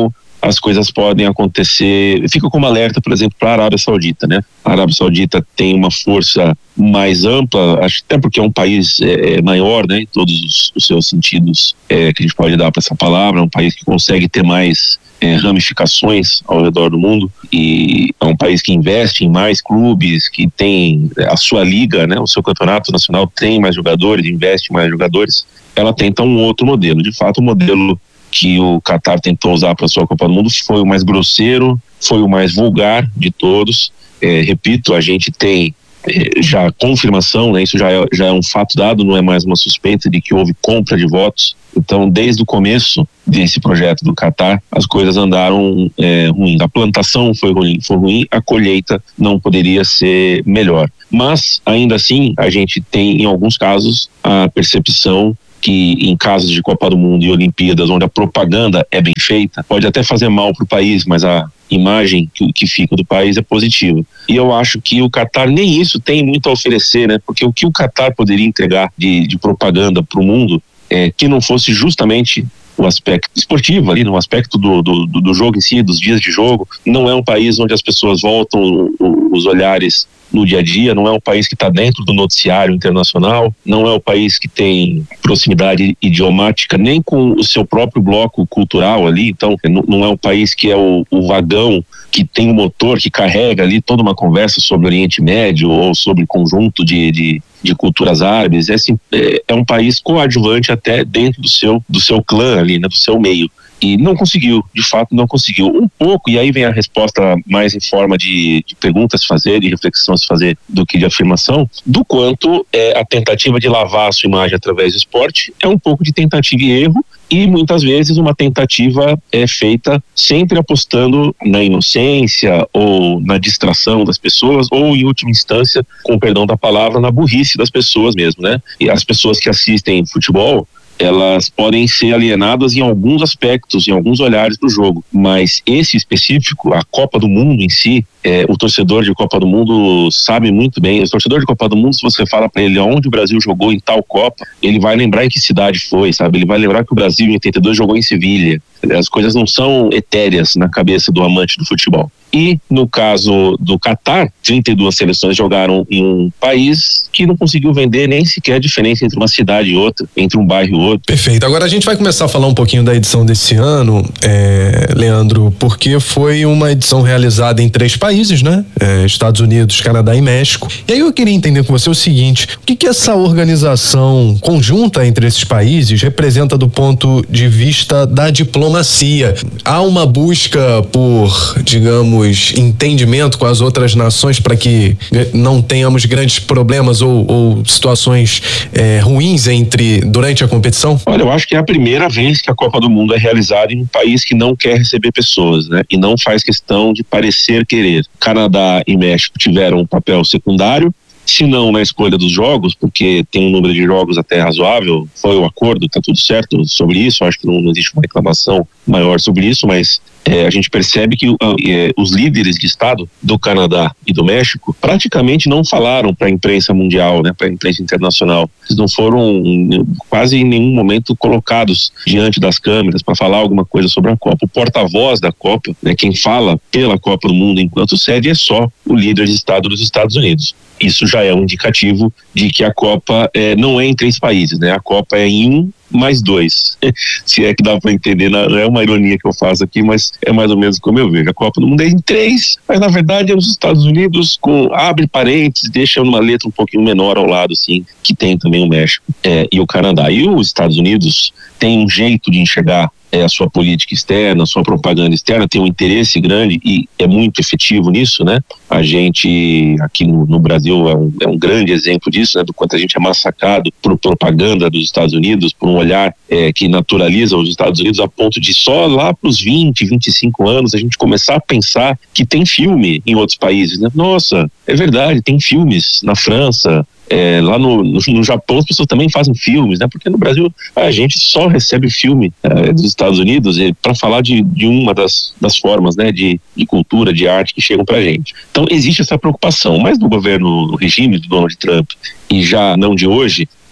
I: as coisas podem acontecer. Fica como alerta, por exemplo, para a Arábia Saudita, né? A Arábia Saudita tem uma força mais ampla, acho até porque é um país é, maior, né? Em todos os, os seus sentidos é, que a gente pode dar para essa palavra, é um país que consegue ter mais é, ramificações ao redor do mundo, e é um país que investe em mais clubes, que tem a sua liga, né? O seu campeonato nacional tem mais jogadores, investe em mais jogadores. Ela tenta um outro modelo. De fato, o modelo que o Qatar tentou usar para a sua Copa do Mundo foi o mais grosseiro, foi o mais vulgar de todos. É, repito, a gente tem é, já confirmação, né? Isso já é, já é um fato dado, não é mais uma suspeita de que houve compra de votos. Então, desde o começo desse projeto do Qatar, as coisas andaram é, ruim. A plantação foi ruim, foi ruim, a colheita não poderia ser melhor. Mas, ainda assim, a gente tem, em alguns casos, a percepção que em casos de Copa do Mundo e Olimpíadas, onde a propaganda é bem feita, pode até fazer mal para o país, mas a imagem que, que fica do país é positiva. E eu acho que o Qatar nem isso tem muito a oferecer, né? Porque o que o Qatar poderia entregar de, de propaganda para o mundo, é, que não fosse justamente o aspecto esportivo ali, no aspecto do, do, do jogo em si, dos dias de jogo. Não é um país onde as pessoas voltam os olhares no dia a dia, não é um país que está dentro do noticiário internacional, não é um país que tem proximidade idiomática nem com o seu próprio bloco cultural ali. Então não é um país que é o, o vagão que tem um motor que carrega ali toda uma conversa sobre o Oriente Médio ou sobre conjunto de, de, de culturas árabes. É, assim, é, é um país coadjuvante até dentro do seu, do seu clã ali, né, do seu meio. E não conseguiu, de fato não conseguiu. Um pouco, e aí vem a resposta mais em forma de, de perguntas a se fazer, de reflexão a se fazer, do que de afirmação, do quanto é, a tentativa de lavar a sua imagem através do esporte é um pouco de tentativa e erro, e muitas vezes uma tentativa é feita sempre apostando na inocência ou na distração das pessoas, ou em última instância, com perdão da palavra, na burrice das pessoas mesmo, né? E as pessoas que assistem futebol, elas podem ser alienadas em alguns aspectos, em alguns olhares do jogo, mas esse específico, a Copa do Mundo em si, é, o torcedor de Copa do Mundo sabe muito bem. O torcedor de Copa do Mundo, se você fala para ele onde o Brasil jogou em tal Copa, ele vai lembrar em que cidade foi, sabe? Ele vai lembrar que o Brasil em oitenta e dois jogou em Sevilha. As coisas não são etéreas na cabeça do amante do futebol. E no caso do Qatar, trinta e duas seleções jogaram em um país que não conseguiu vender nem sequer a diferença entre uma cidade e outra, entre um bairro e outro.
H: Perfeito. Agora a gente vai começar a falar um pouquinho da edição desse ano, é, Leandro, porque foi uma edição realizada em três países, né? É, Estados Unidos, Canadá e México. E aí eu queria entender com você o seguinte: o que que essa organização conjunta entre esses países representa do ponto de vista da diplomacia? Há uma busca por, digamos, entendimento com as outras nações para que não tenhamos grandes problemas ou, ou situações é, ruins entre durante a competição?
I: Olha, eu acho que é a primeira vez que a Copa do Mundo é realizada em um país que não quer receber pessoas, né? E não faz questão de parecer querer. Canadá e México tiveram um papel secundário, se não na escolha dos jogos, porque tem um número de jogos até razoável, foi o acordo, tá tudo certo sobre isso, acho que não, não existe uma reclamação maior sobre isso, mas é, a gente percebe que é, os líderes de Estado do Canadá e do México praticamente não falaram para a imprensa mundial, né, para a imprensa internacional. Eles não foram quase em nenhum momento colocados diante das câmeras para falar alguma coisa sobre a Copa. O porta-voz da Copa, né, quem fala pela Copa do Mundo enquanto sede, é só o líder de Estado dos Estados Unidos. Isso já é um indicativo de que a Copa é, não é em três países, né? A Copa é em um mais dois. Se é que dá para entender, não é uma ironia que eu faço aqui, mas é mais ou menos como eu vejo. A Copa do Mundo é em três, mas na verdade é nos Estados Unidos, com abre parênteses, deixa uma letra um pouquinho menor ao lado, assim, que tem também o México é, e o Canadá. E os Estados Unidos tem um jeito de enxergar é, a sua política externa, a sua propaganda externa, tem um interesse grande e é muito efetivo nisso, né? A gente aqui no, no Brasil é um, é um grande exemplo disso, né? Do quanto a gente é massacrado por propaganda dos Estados Unidos, por um olhar é, que naturaliza os Estados Unidos a ponto de só lá para os vinte, vinte e cinco anos a gente começar a pensar que tem filme em outros países, né? Nossa, é verdade, tem filmes na França, É, lá no, no, no Japão as pessoas também fazem filmes, né? Porque no Brasil a gente só recebe filme é, dos Estados Unidos para falar de, de uma das, das formas, né, de, de cultura, de arte que chegam pra gente. Então existe essa preocupação, mas no governo, no regime do Donald Trump, e já não de hoje,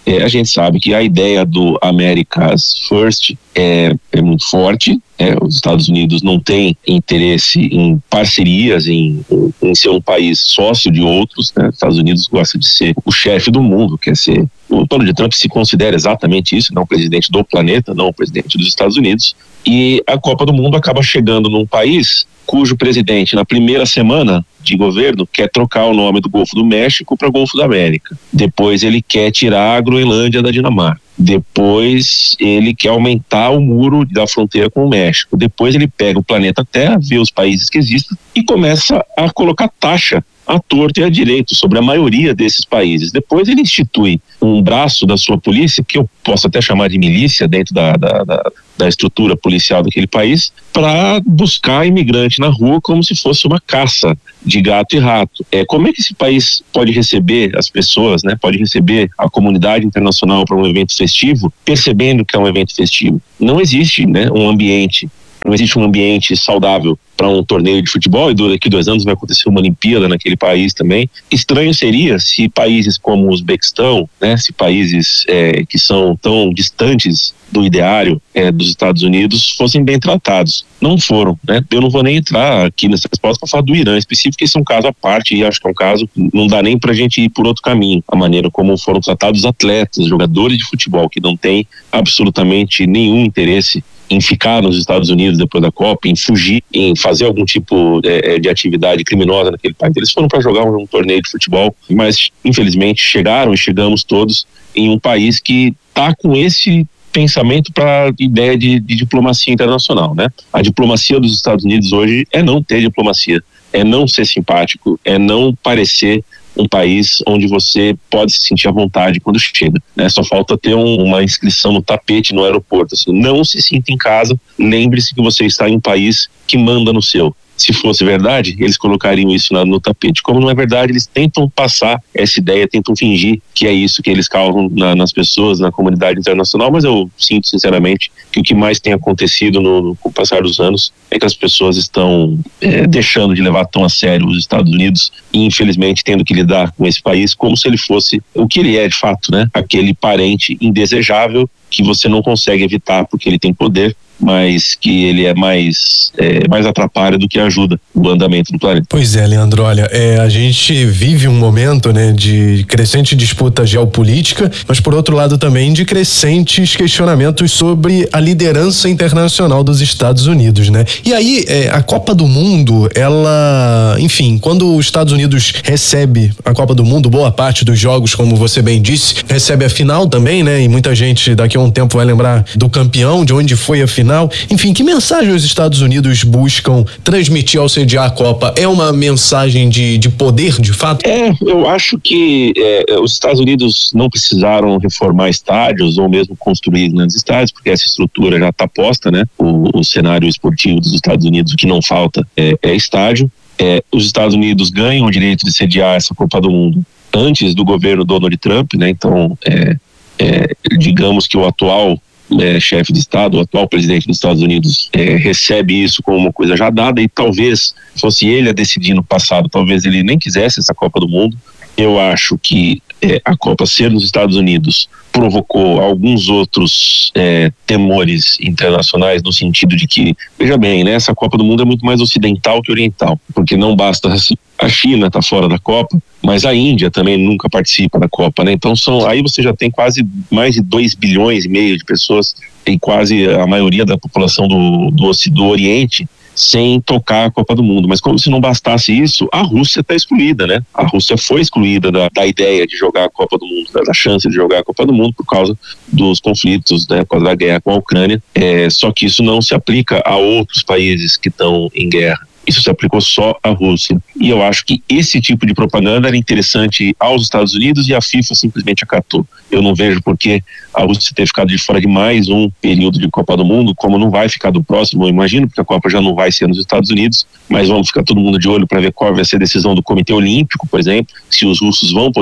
I: É, a gente sabe que a ideia do America's First é, é muito forte. É, os Estados Unidos não têm interesse em parcerias, em, em ser um país sócio de outros, né? Os Estados Unidos gosta de ser o chefe do mundo, quer ser. O Donald Trump se considera exatamente isso, não o presidente do planeta, não o presidente dos Estados Unidos. E a Copa do Mundo acaba chegando num país cujo presidente, na primeira semana de governo, quer trocar o nome do Golfo do México para Golfo da América. Depois ele quer tirar a Groenlândia da Dinamarca. Depois ele quer aumentar o muro da fronteira com o México. Depois ele pega o planeta Terra, vê os países que existem e começa a colocar taxa à torta e à direito sobre a maioria desses países. Depois ele institui um braço da sua polícia, que eu posso até chamar de milícia dentro da, da, da, da estrutura policial daquele país, para buscar imigrante na rua como se fosse uma caça de gato e rato. É, como é que esse país pode receber as pessoas, né? Pode receber a comunidade internacional para um evento festivo, percebendo que é um evento festivo? Não existe, né, um ambiente Não existe um ambiente saudável para um torneio de futebol, e daqui a dois anos vai acontecer uma Olimpíada naquele país também. Estranho seria se países como o Uzbequistão, né, se países é, que são tão distantes do ideário é, dos Estados Unidos fossem bem tratados. Não foram, né? Eu não vou nem entrar aqui nessa resposta para falar do Irã específico, esse é um caso à parte, e acho que é um caso que não dá nem para a gente ir por outro caminho. A maneira como foram tratados os atletas, jogadores de futebol, que não têm absolutamente nenhum interesse em ficar nos Estados Unidos depois da Copa, em fugir, em fazer algum tipo é, de atividade criminosa naquele país. Eles foram para jogar um, um torneio de futebol, mas infelizmente chegaram e chegamos todos em um país que está com esse pensamento para a ideia de, de diplomacia internacional, né? A diplomacia dos Estados Unidos hoje é não ter diplomacia, é não ser simpático, é não parecer um país onde você pode se sentir à vontade quando chega, né? Só falta ter um, uma inscrição no tapete no aeroporto, assim, não se sinta em casa, lembre-se que você está em um país que manda no seu. Se fosse verdade, eles colocariam isso na, no tapete. Como não é verdade, eles tentam passar essa ideia, tentam fingir que é isso que eles causam na, nas pessoas, na comunidade internacional, mas eu sinto sinceramente que o que mais tem acontecido no, no com o passar dos anos é que as pessoas estão é, deixando de levar tão a sério os Estados Unidos e infelizmente tendo que lidar com esse país como se ele fosse o que ele é de fato, né? Aquele parente indesejável que você não consegue evitar porque ele tem poder, mas que ele é mais, é, mais atrapalha do que ajuda o andamento do planeta.
H: Pois é, Leandro, olha, é, a gente vive um momento, né, de crescente disputa geopolítica, mas por outro lado também de crescentes questionamentos sobre a liderança internacional dos Estados Unidos, né? E aí, é, a Copa do Mundo, ela, enfim, quando os Estados Unidos recebe a Copa do Mundo, boa parte dos jogos, como você bem disse, recebe a final também, né? E muita gente daqui a um tempo vai lembrar do campeão, de onde foi a final. Enfim, que mensagem os Estados Unidos buscam transmitir ao sediar a Copa? É uma mensagem de, de poder, de fato?
I: É, eu acho que é, os Estados Unidos não precisaram reformar estádios ou mesmo construir grandes estádios, porque essa estrutura já está posta, né? O, o cenário esportivo dos Estados Unidos, o que não falta é, é estádio. É, os Estados Unidos ganham o direito de sediar essa Copa do Mundo antes do governo Donald Trump, né? Então, é, é, digamos que o atual É, chefe de Estado, o atual presidente dos Estados Unidos é, recebe isso como uma coisa já dada, e talvez fosse ele a decidir no passado, talvez ele nem quisesse essa Copa do Mundo. Eu acho que é, a Copa ser nos Estados Unidos provocou alguns outros é, temores internacionais, no sentido de que, veja bem, né, essa Copa do Mundo é muito mais ocidental que oriental, porque não basta a China estar tá fora da Copa, mas a Índia também nunca participa da Copa, né? Então são, aí você já tem quase mais de dois bilhões e meio de pessoas, tem quase a maioria da população do, do, do Oriente sem tocar a Copa do Mundo. Mas como se não bastasse isso, a Rússia está excluída, né? A Rússia foi excluída da, da ideia de jogar a Copa do Mundo, da, da chance de jogar a Copa do Mundo por causa dos conflitos, né? Por causa da guerra com a Ucrânia. É, só que isso não se aplica a outros países que estão em guerra. Isso se aplicou só à Rússia. E eu acho que esse tipo de propaganda era interessante aos Estados Unidos e a FIFA simplesmente acatou. Eu não vejo por que a Rússia ter ficado de fora de mais um período de Copa do Mundo, como não vai ficar do próximo, eu imagino, porque a Copa já não vai ser nos Estados Unidos, mas vamos ficar todo mundo de olho para ver qual vai ser a decisão do Comitê Olímpico, por exemplo, se os russos vão poder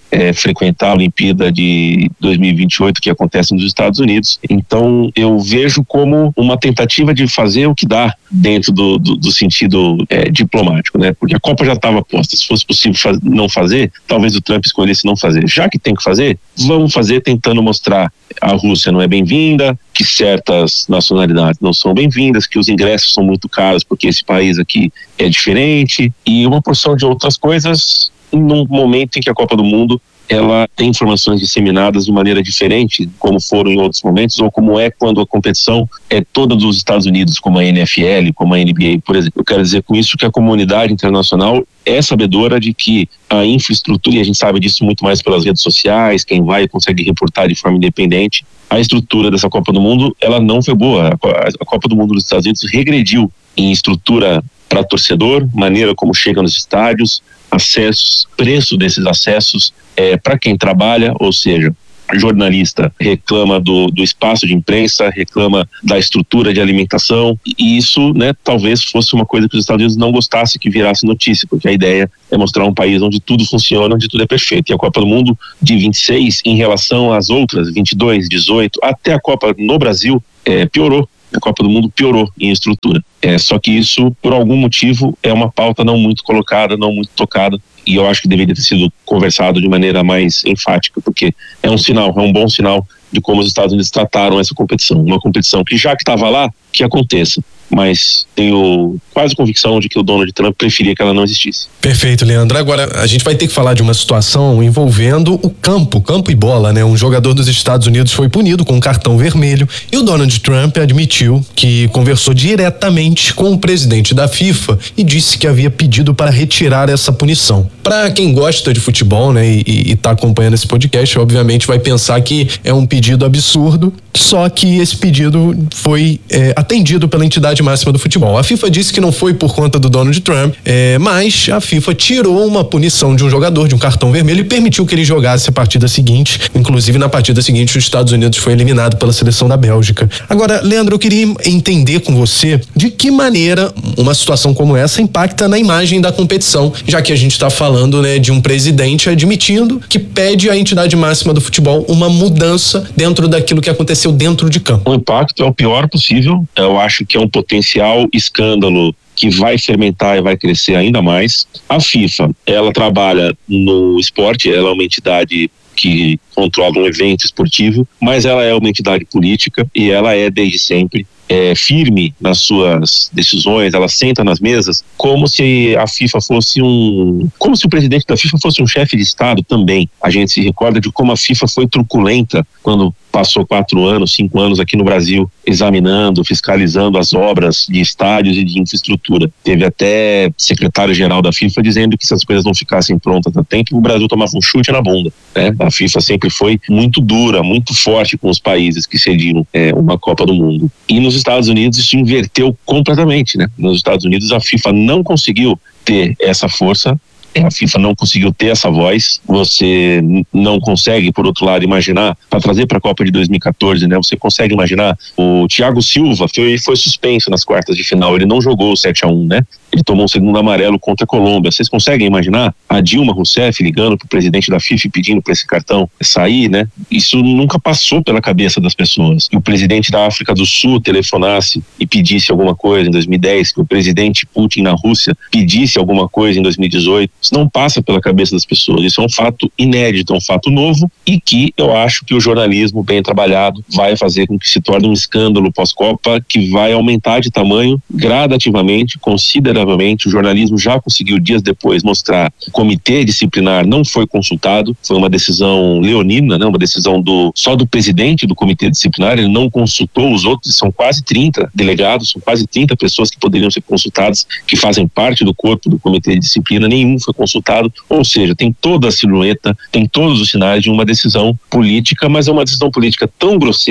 I: é, frequentar a Olimpíada de dois mil e vinte e oito que acontece nos Estados Unidos. Então eu vejo como uma tentativa de fazer o que dá dentro do, do, do sentido é, diplomático, né? Porque a Copa já estava posta. Se fosse possível faz, não fazer, talvez o Trump escolhesse não fazer. Já que tem que fazer, vamos fazer tentando mostrar a Rússia não é bem-vinda, que certas nacionalidades não são bem-vindas, que os ingressos são muito caros porque esse país aqui é diferente, e uma porção de outras coisas num momento em que a Copa do Mundo ela tem informações disseminadas de maneira diferente, como foram em outros momentos, ou como é quando a competição é toda dos Estados Unidos, como a N F L, como a N B A, por exemplo. Eu quero dizer com isso que a comunidade internacional é sabedora de que a infraestrutura, e a gente sabe disso muito mais pelas redes sociais, quem vai consegue reportar de forma independente, a estrutura dessa Copa do Mundo, ela não foi boa. A Copa do Mundo dos Estados Unidos regrediu em estrutura para torcedor, maneira como chega nos estádios, acessos, preço desses acessos é, para quem trabalha, ou seja, jornalista reclama do, do espaço de imprensa, reclama da estrutura de alimentação, e isso, né, talvez fosse uma coisa que os Estados Unidos não gostassem que virasse notícia, porque a ideia é mostrar um país onde tudo funciona, onde tudo é perfeito. E a Copa do Mundo de vinte e seis, em relação às outras, vinte e dois, dezoito, até a Copa no Brasil, é, piorou. A Copa do Mundo piorou em estrutura. É, só que isso, por algum motivo, é uma pauta não muito colocada, não muito tocada, e eu acho que deveria ter sido conversado de maneira mais enfática, porque é um sinal, é um bom sinal de como os Estados Unidos trataram essa competição. Uma competição que, já que estava lá, que aconteça. Mas tenho quase convicção de que o Donald Trump preferia que ela não existisse.
H: Perfeito, Leandro. Agora, a gente vai ter que falar de uma situação envolvendo o campo, campo e bola, né? Um jogador dos Estados Unidos foi punido com um cartão vermelho e o Donald Trump admitiu que conversou diretamente com o presidente da FIFA e disse que havia pedido para retirar essa punição. Para quem gosta de futebol, né, e está acompanhando esse podcast, obviamente vai pensar que é um pedido absurdo, só que esse pedido foi é, atendido pela entidade máxima do futebol. A FIFA disse que não foi por conta do Donald Trump, é, mas a FIFA tirou uma punição de um jogador, de um cartão vermelho, e permitiu que ele jogasse a partida seguinte. Inclusive, na partida seguinte, os Estados Unidos foi eliminado pela seleção da Bélgica. Agora, Leandro, eu queria entender com você de que maneira uma situação como essa impacta na imagem da competição, já que a gente está falando, né, de um presidente admitindo que pede à entidade máxima do futebol uma mudança dentro daquilo que aconteceu dentro de campo.
I: O impacto é o pior possível. Eu acho que é um potencial escândalo que vai fermentar e vai crescer ainda mais. A FIFA, ela trabalha no esporte, ela é uma entidade que controla um evento esportivo, mas ela é uma entidade política e ela é desde sempre é, firme nas suas decisões, ela senta nas mesas como se a FIFA fosse um... como se o presidente da FIFA fosse um chefe de Estado também. A gente se recorda de como a FIFA foi truculenta quando passou quatro anos, cinco anos aqui no Brasil, examinando, fiscalizando as obras de estádios e de infraestrutura. Teve até secretário-geral da FIFA dizendo que se as coisas não ficassem prontas a tempo, o Brasil tomava um chute na bunda, né? A FIFA sempre foi muito dura, muito forte com os países que cediam é, uma Copa do Mundo. E nos Estados Unidos isso inverteu completamente, né? Nos Estados Unidos a FIFA não conseguiu ter essa força. A FIFA não conseguiu ter essa voz. Você não consegue, por outro lado, imaginar, para trazer para a Copa de dois mil e quatorze, né? Você consegue imaginar, o Thiago Silva foi, foi suspenso nas quartas de final, ele não jogou o sete a um, né? Ele tomou um segundo amarelo contra a Colômbia. Vocês conseguem imaginar a Dilma Rousseff ligando para o presidente da FIFA e pedindo para esse cartão sair, né? Isso nunca passou pela cabeça das pessoas. E o presidente da África do Sul telefonasse e pedisse alguma coisa em dois mil e dez, que o presidente Putin na Rússia pedisse alguma coisa em dois mil e dezoito. Isso não passa pela cabeça das pessoas. Isso é um fato inédito, é um fato novo e que eu acho que o jornalismo bem trabalhado vai fazer com que se torne um escândalo pós-Copa que vai aumentar de tamanho gradativamente, consideravelmente. O jornalismo já conseguiu dias depois mostrar que o comitê disciplinar não foi consultado, foi uma decisão leonina, né? Uma decisão do, só do presidente do comitê disciplinar, ele não consultou os outros, são quase trinta delegados, são quase trinta pessoas que poderiam ser consultadas, que fazem parte do corpo do comitê de disciplina, nenhum foi consultado, ou seja, tem toda a silhueta, tem todos os sinais de uma decisão política, mas é uma decisão política tão grosseira,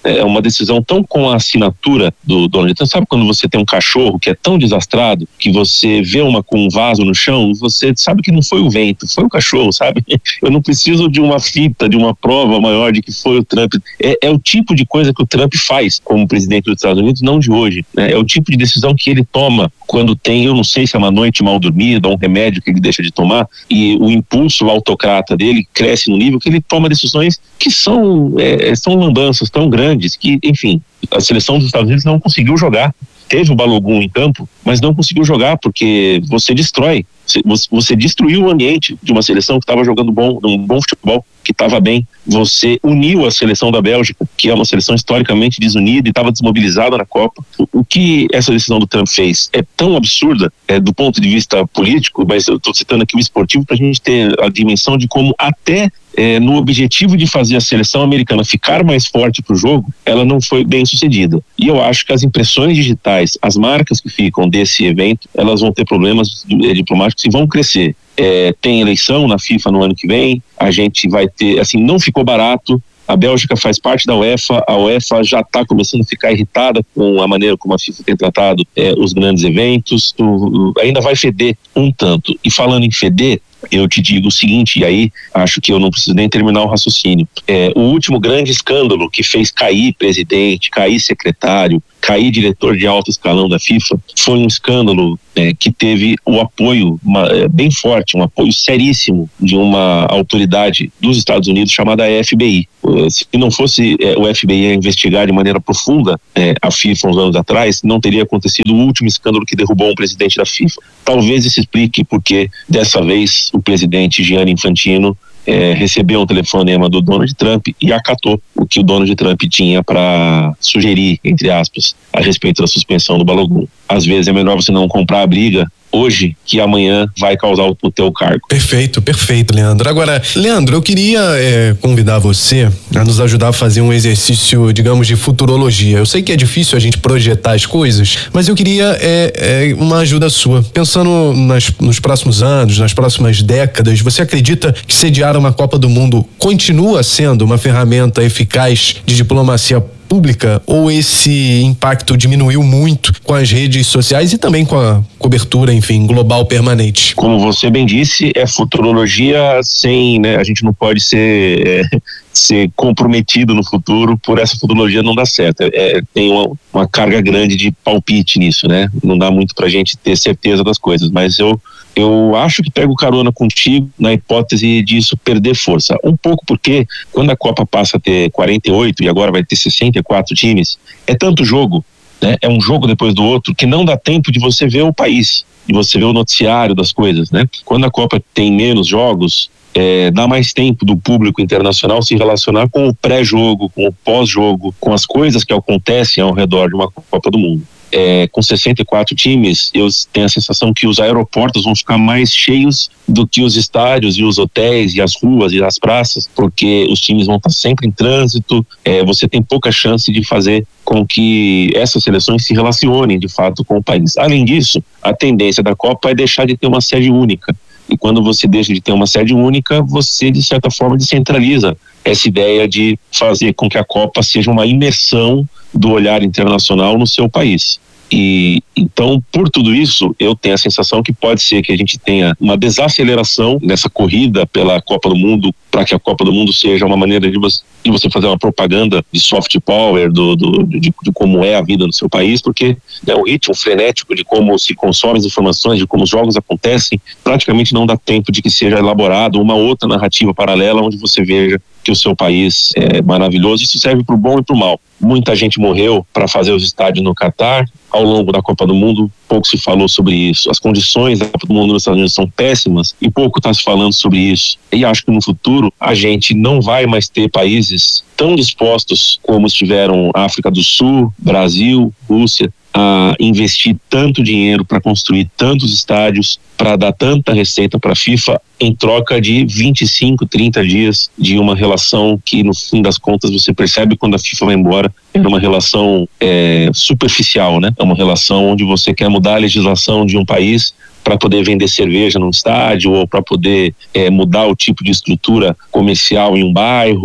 I: é uma decisão tão com a assinatura do Donald Trump. Sabe quando você tem um cachorro que é tão desastrado que você vê uma com um vaso no chão, você sabe que não foi o vento, foi o cachorro, sabe? Eu não preciso de uma fita, de uma prova maior de que foi o Trump. É, é o tipo de coisa que o Trump faz como presidente dos Estados Unidos, não de hoje, né? É o tipo de decisão que ele toma quando tem, eu não sei se é uma noite mal dormida ou um remédio que ele deixa de tomar, e o impulso autocrata dele cresce no nível que ele toma decisões que são, é, são lambanças tão grandes que, enfim, a seleção dos Estados Unidos não conseguiu jogar. Teve o Balogun em campo, mas não conseguiu jogar porque você destrói, você destruiu o ambiente de uma seleção que estava jogando bom, um bom futebol, que estava bem. Você uniu a seleção da Bélgica, que é uma seleção historicamente desunida e estava desmobilizada na Copa. O, o que essa decisão do Trump fez é tão absurda, é, do ponto de vista político, mas eu estou citando aqui o esportivo para a gente ter a dimensão de como até É, no objetivo de fazer a seleção americana ficar mais forte para o jogo, ela não foi bem sucedida. E eu acho que as impressões digitais, as marcas que ficam desse evento, elas vão ter problemas diplomáticos e vão crescer. É, tem eleição na FIFA no ano que vem, a gente vai ter, assim, não ficou barato. A Bélgica faz parte da UEFA, a UEFA já está começando a ficar irritada com a maneira como a FIFA tem tratado é, os grandes eventos, o, ainda vai feder um tanto. E falando em feder, eu te digo o seguinte, e aí acho que eu não preciso nem terminar o raciocínio. É, o último grande escândalo que fez cair presidente, cair secretário, cair diretor de alto escalão da FIFA, foi um escândalo é, que teve o apoio uma, é, bem forte, um apoio seríssimo de uma autoridade dos Estados Unidos chamada F B I. Se não fosse é, o F B I a investigar de maneira profunda é, a FIFA uns anos atrás, não teria acontecido o último escândalo que derrubou um presidente da FIFA. Talvez isso explique porque dessa vez o presidente Gianni Infantino É, recebeu um telefonema do Donald Trump e acatou o que o Donald Trump tinha para sugerir, entre aspas, a respeito da suspensão do Balogun. Às vezes é melhor você não comprar a briga hoje que amanhã vai causar o, o teu cargo.
H: Perfeito, perfeito, Leandro. Agora, Leandro, eu queria é, convidar você a nos ajudar a fazer um exercício, digamos, de futurologia. Eu sei que é difícil a gente projetar as coisas, mas eu queria é, é, uma ajuda sua. Pensando nas, nos próximos anos, nas próximas décadas, você acredita que sediar uma Copa do Mundo continua sendo uma ferramenta eficaz de diplomacia pública, ou esse impacto diminuiu muito com as redes sociais e também com a cobertura, enfim, global permanente?
I: Como você bem disse, é futurologia sem, né, a gente não pode ser, é, ser comprometido no futuro, por essa futurologia não dá certo. É, tem uma, uma carga grande de palpite nisso, né? Não dá muito pra gente ter certeza das coisas, mas eu Eu acho que pego carona contigo na hipótese disso perder força. Um pouco porque quando a Copa passa a ter quarenta e oito e agora vai ter sessenta e quatro times, é tanto jogo, né? É um jogo depois do outro que não dá tempo de você ver o país, de você ver o noticiário das coisas, né? Quando a Copa tem menos jogos, é, dá mais tempo do público internacional se relacionar com o pré-jogo, com o pós-jogo, com as coisas que acontecem ao redor de uma Copa do Mundo. É, com sessenta e quatro times, eu tenho a sensação que os aeroportos vão ficar mais cheios do que os estádios e os hotéis e as ruas e as praças, porque os times vão estar sempre em trânsito, é, você tem pouca chance de fazer com que essas seleções se relacionem de fato com o país. Além disso, a tendência da Copa é deixar de ter uma sede única, e quando você deixa de ter uma sede única, você de certa forma descentraliza essa ideia de fazer com que a Copa seja uma imersão do olhar internacional no seu país. E então, por tudo isso, eu tenho a sensação que pode ser que a gente tenha uma desaceleração nessa corrida pela Copa do Mundo, para que a Copa do Mundo seja uma maneira de você, de você fazer uma propaganda de soft power, do, do, de, de como é a vida no seu país, porque é um ritmo frenético de como se consomem as informações, de como os jogos acontecem, praticamente não dá tempo de que seja elaborado uma outra narrativa paralela onde você veja que o seu país é maravilhoso. Isso serve para o bom e para o mal. Muita gente morreu para fazer os estádios no Catar. Ao longo da Copa do Mundo, pouco se falou sobre isso. As condições da Copa do Mundo nos Estados Unidos são péssimas e pouco está se falando sobre isso. E acho que no futuro a gente não vai mais ter países tão dispostos como estiveram África do Sul, Brasil, Rússia, a investir tanto dinheiro para construir tantos estádios, para dar tanta receita para a FIFA em troca de vinte e cinco, trinta dias de uma relação que no fim das contas você percebe quando a FIFA vai embora, é uma relação é, superficial, né? É uma relação onde você quer mudar a legislação de um país para poder vender cerveja num estádio ou para poder é, mudar o tipo de estrutura comercial em um bairro.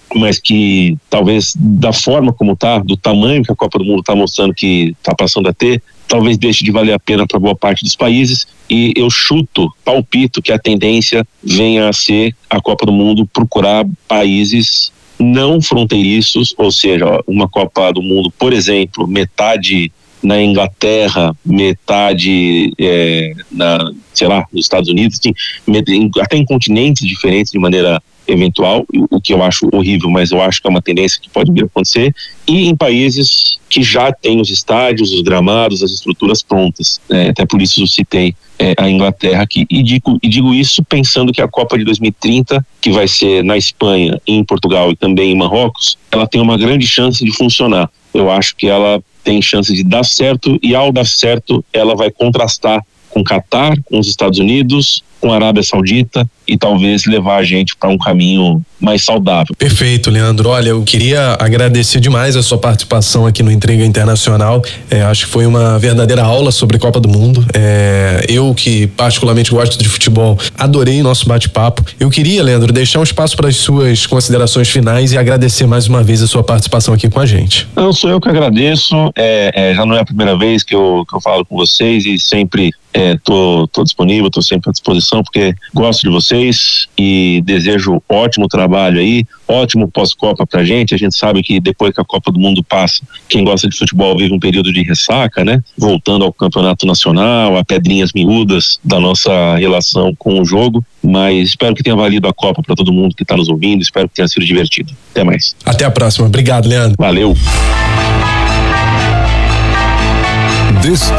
I: mas que talvez da forma como está, do tamanho que a Copa do Mundo está mostrando que está passando a ter, talvez deixe de valer a pena para boa parte dos países, e eu chuto, palpito que a tendência venha a ser a Copa do Mundo procurar países não fronteiriços, ou seja, uma Copa do Mundo, por exemplo, metade na Inglaterra, metade é, na, sei lá, nos Estados Unidos, assim, até em continentes diferentes de maneira eventual, o que eu acho horrível, mas eu acho que é uma tendência que pode vir a acontecer, e em países que já têm os estádios, os gramados, as estruturas prontas, né? Até por isso eu citei é, a Inglaterra aqui, e digo, e digo isso pensando que a Copa de dois mil e trinta, que vai ser na Espanha, em Portugal e também em Marrocos, ela tem uma grande chance de funcionar. Eu acho que ela tem chance de dar certo, e ao dar certo ela vai contrastar com o Catar, com os Estados Unidos, com a Arábia Saudita, e talvez levar a gente para um caminho mais saudável.
H: Perfeito, Leandro. Olha, eu queria agradecer demais a sua participação aqui no Intriga Internacional. É, acho que foi uma verdadeira aula sobre Copa do Mundo. É, eu, que particularmente gosto de futebol, adorei nosso bate-papo. Eu queria, Leandro, deixar um espaço para as suas considerações finais e agradecer mais uma vez a sua participação aqui com a gente.
I: Não, sou eu que agradeço. É, é, já não é a primeira vez que eu, que eu falo com vocês, e sempre é, tô, tô disponível, tô sempre à disposição, porque gosto de vocês e desejo ótimo trabalho aí, ótimo pós-Copa pra gente. A gente sabe que depois que a Copa do Mundo passa, quem gosta de futebol vive um período de ressaca, né? Voltando ao campeonato nacional, a pedrinhas miúdas da nossa relação com o jogo, mas espero que tenha valido a Copa para todo mundo que está nos ouvindo, espero que tenha sido divertido. Até mais.
H: Até a próxima. Obrigado, Leandro.
I: Valeu.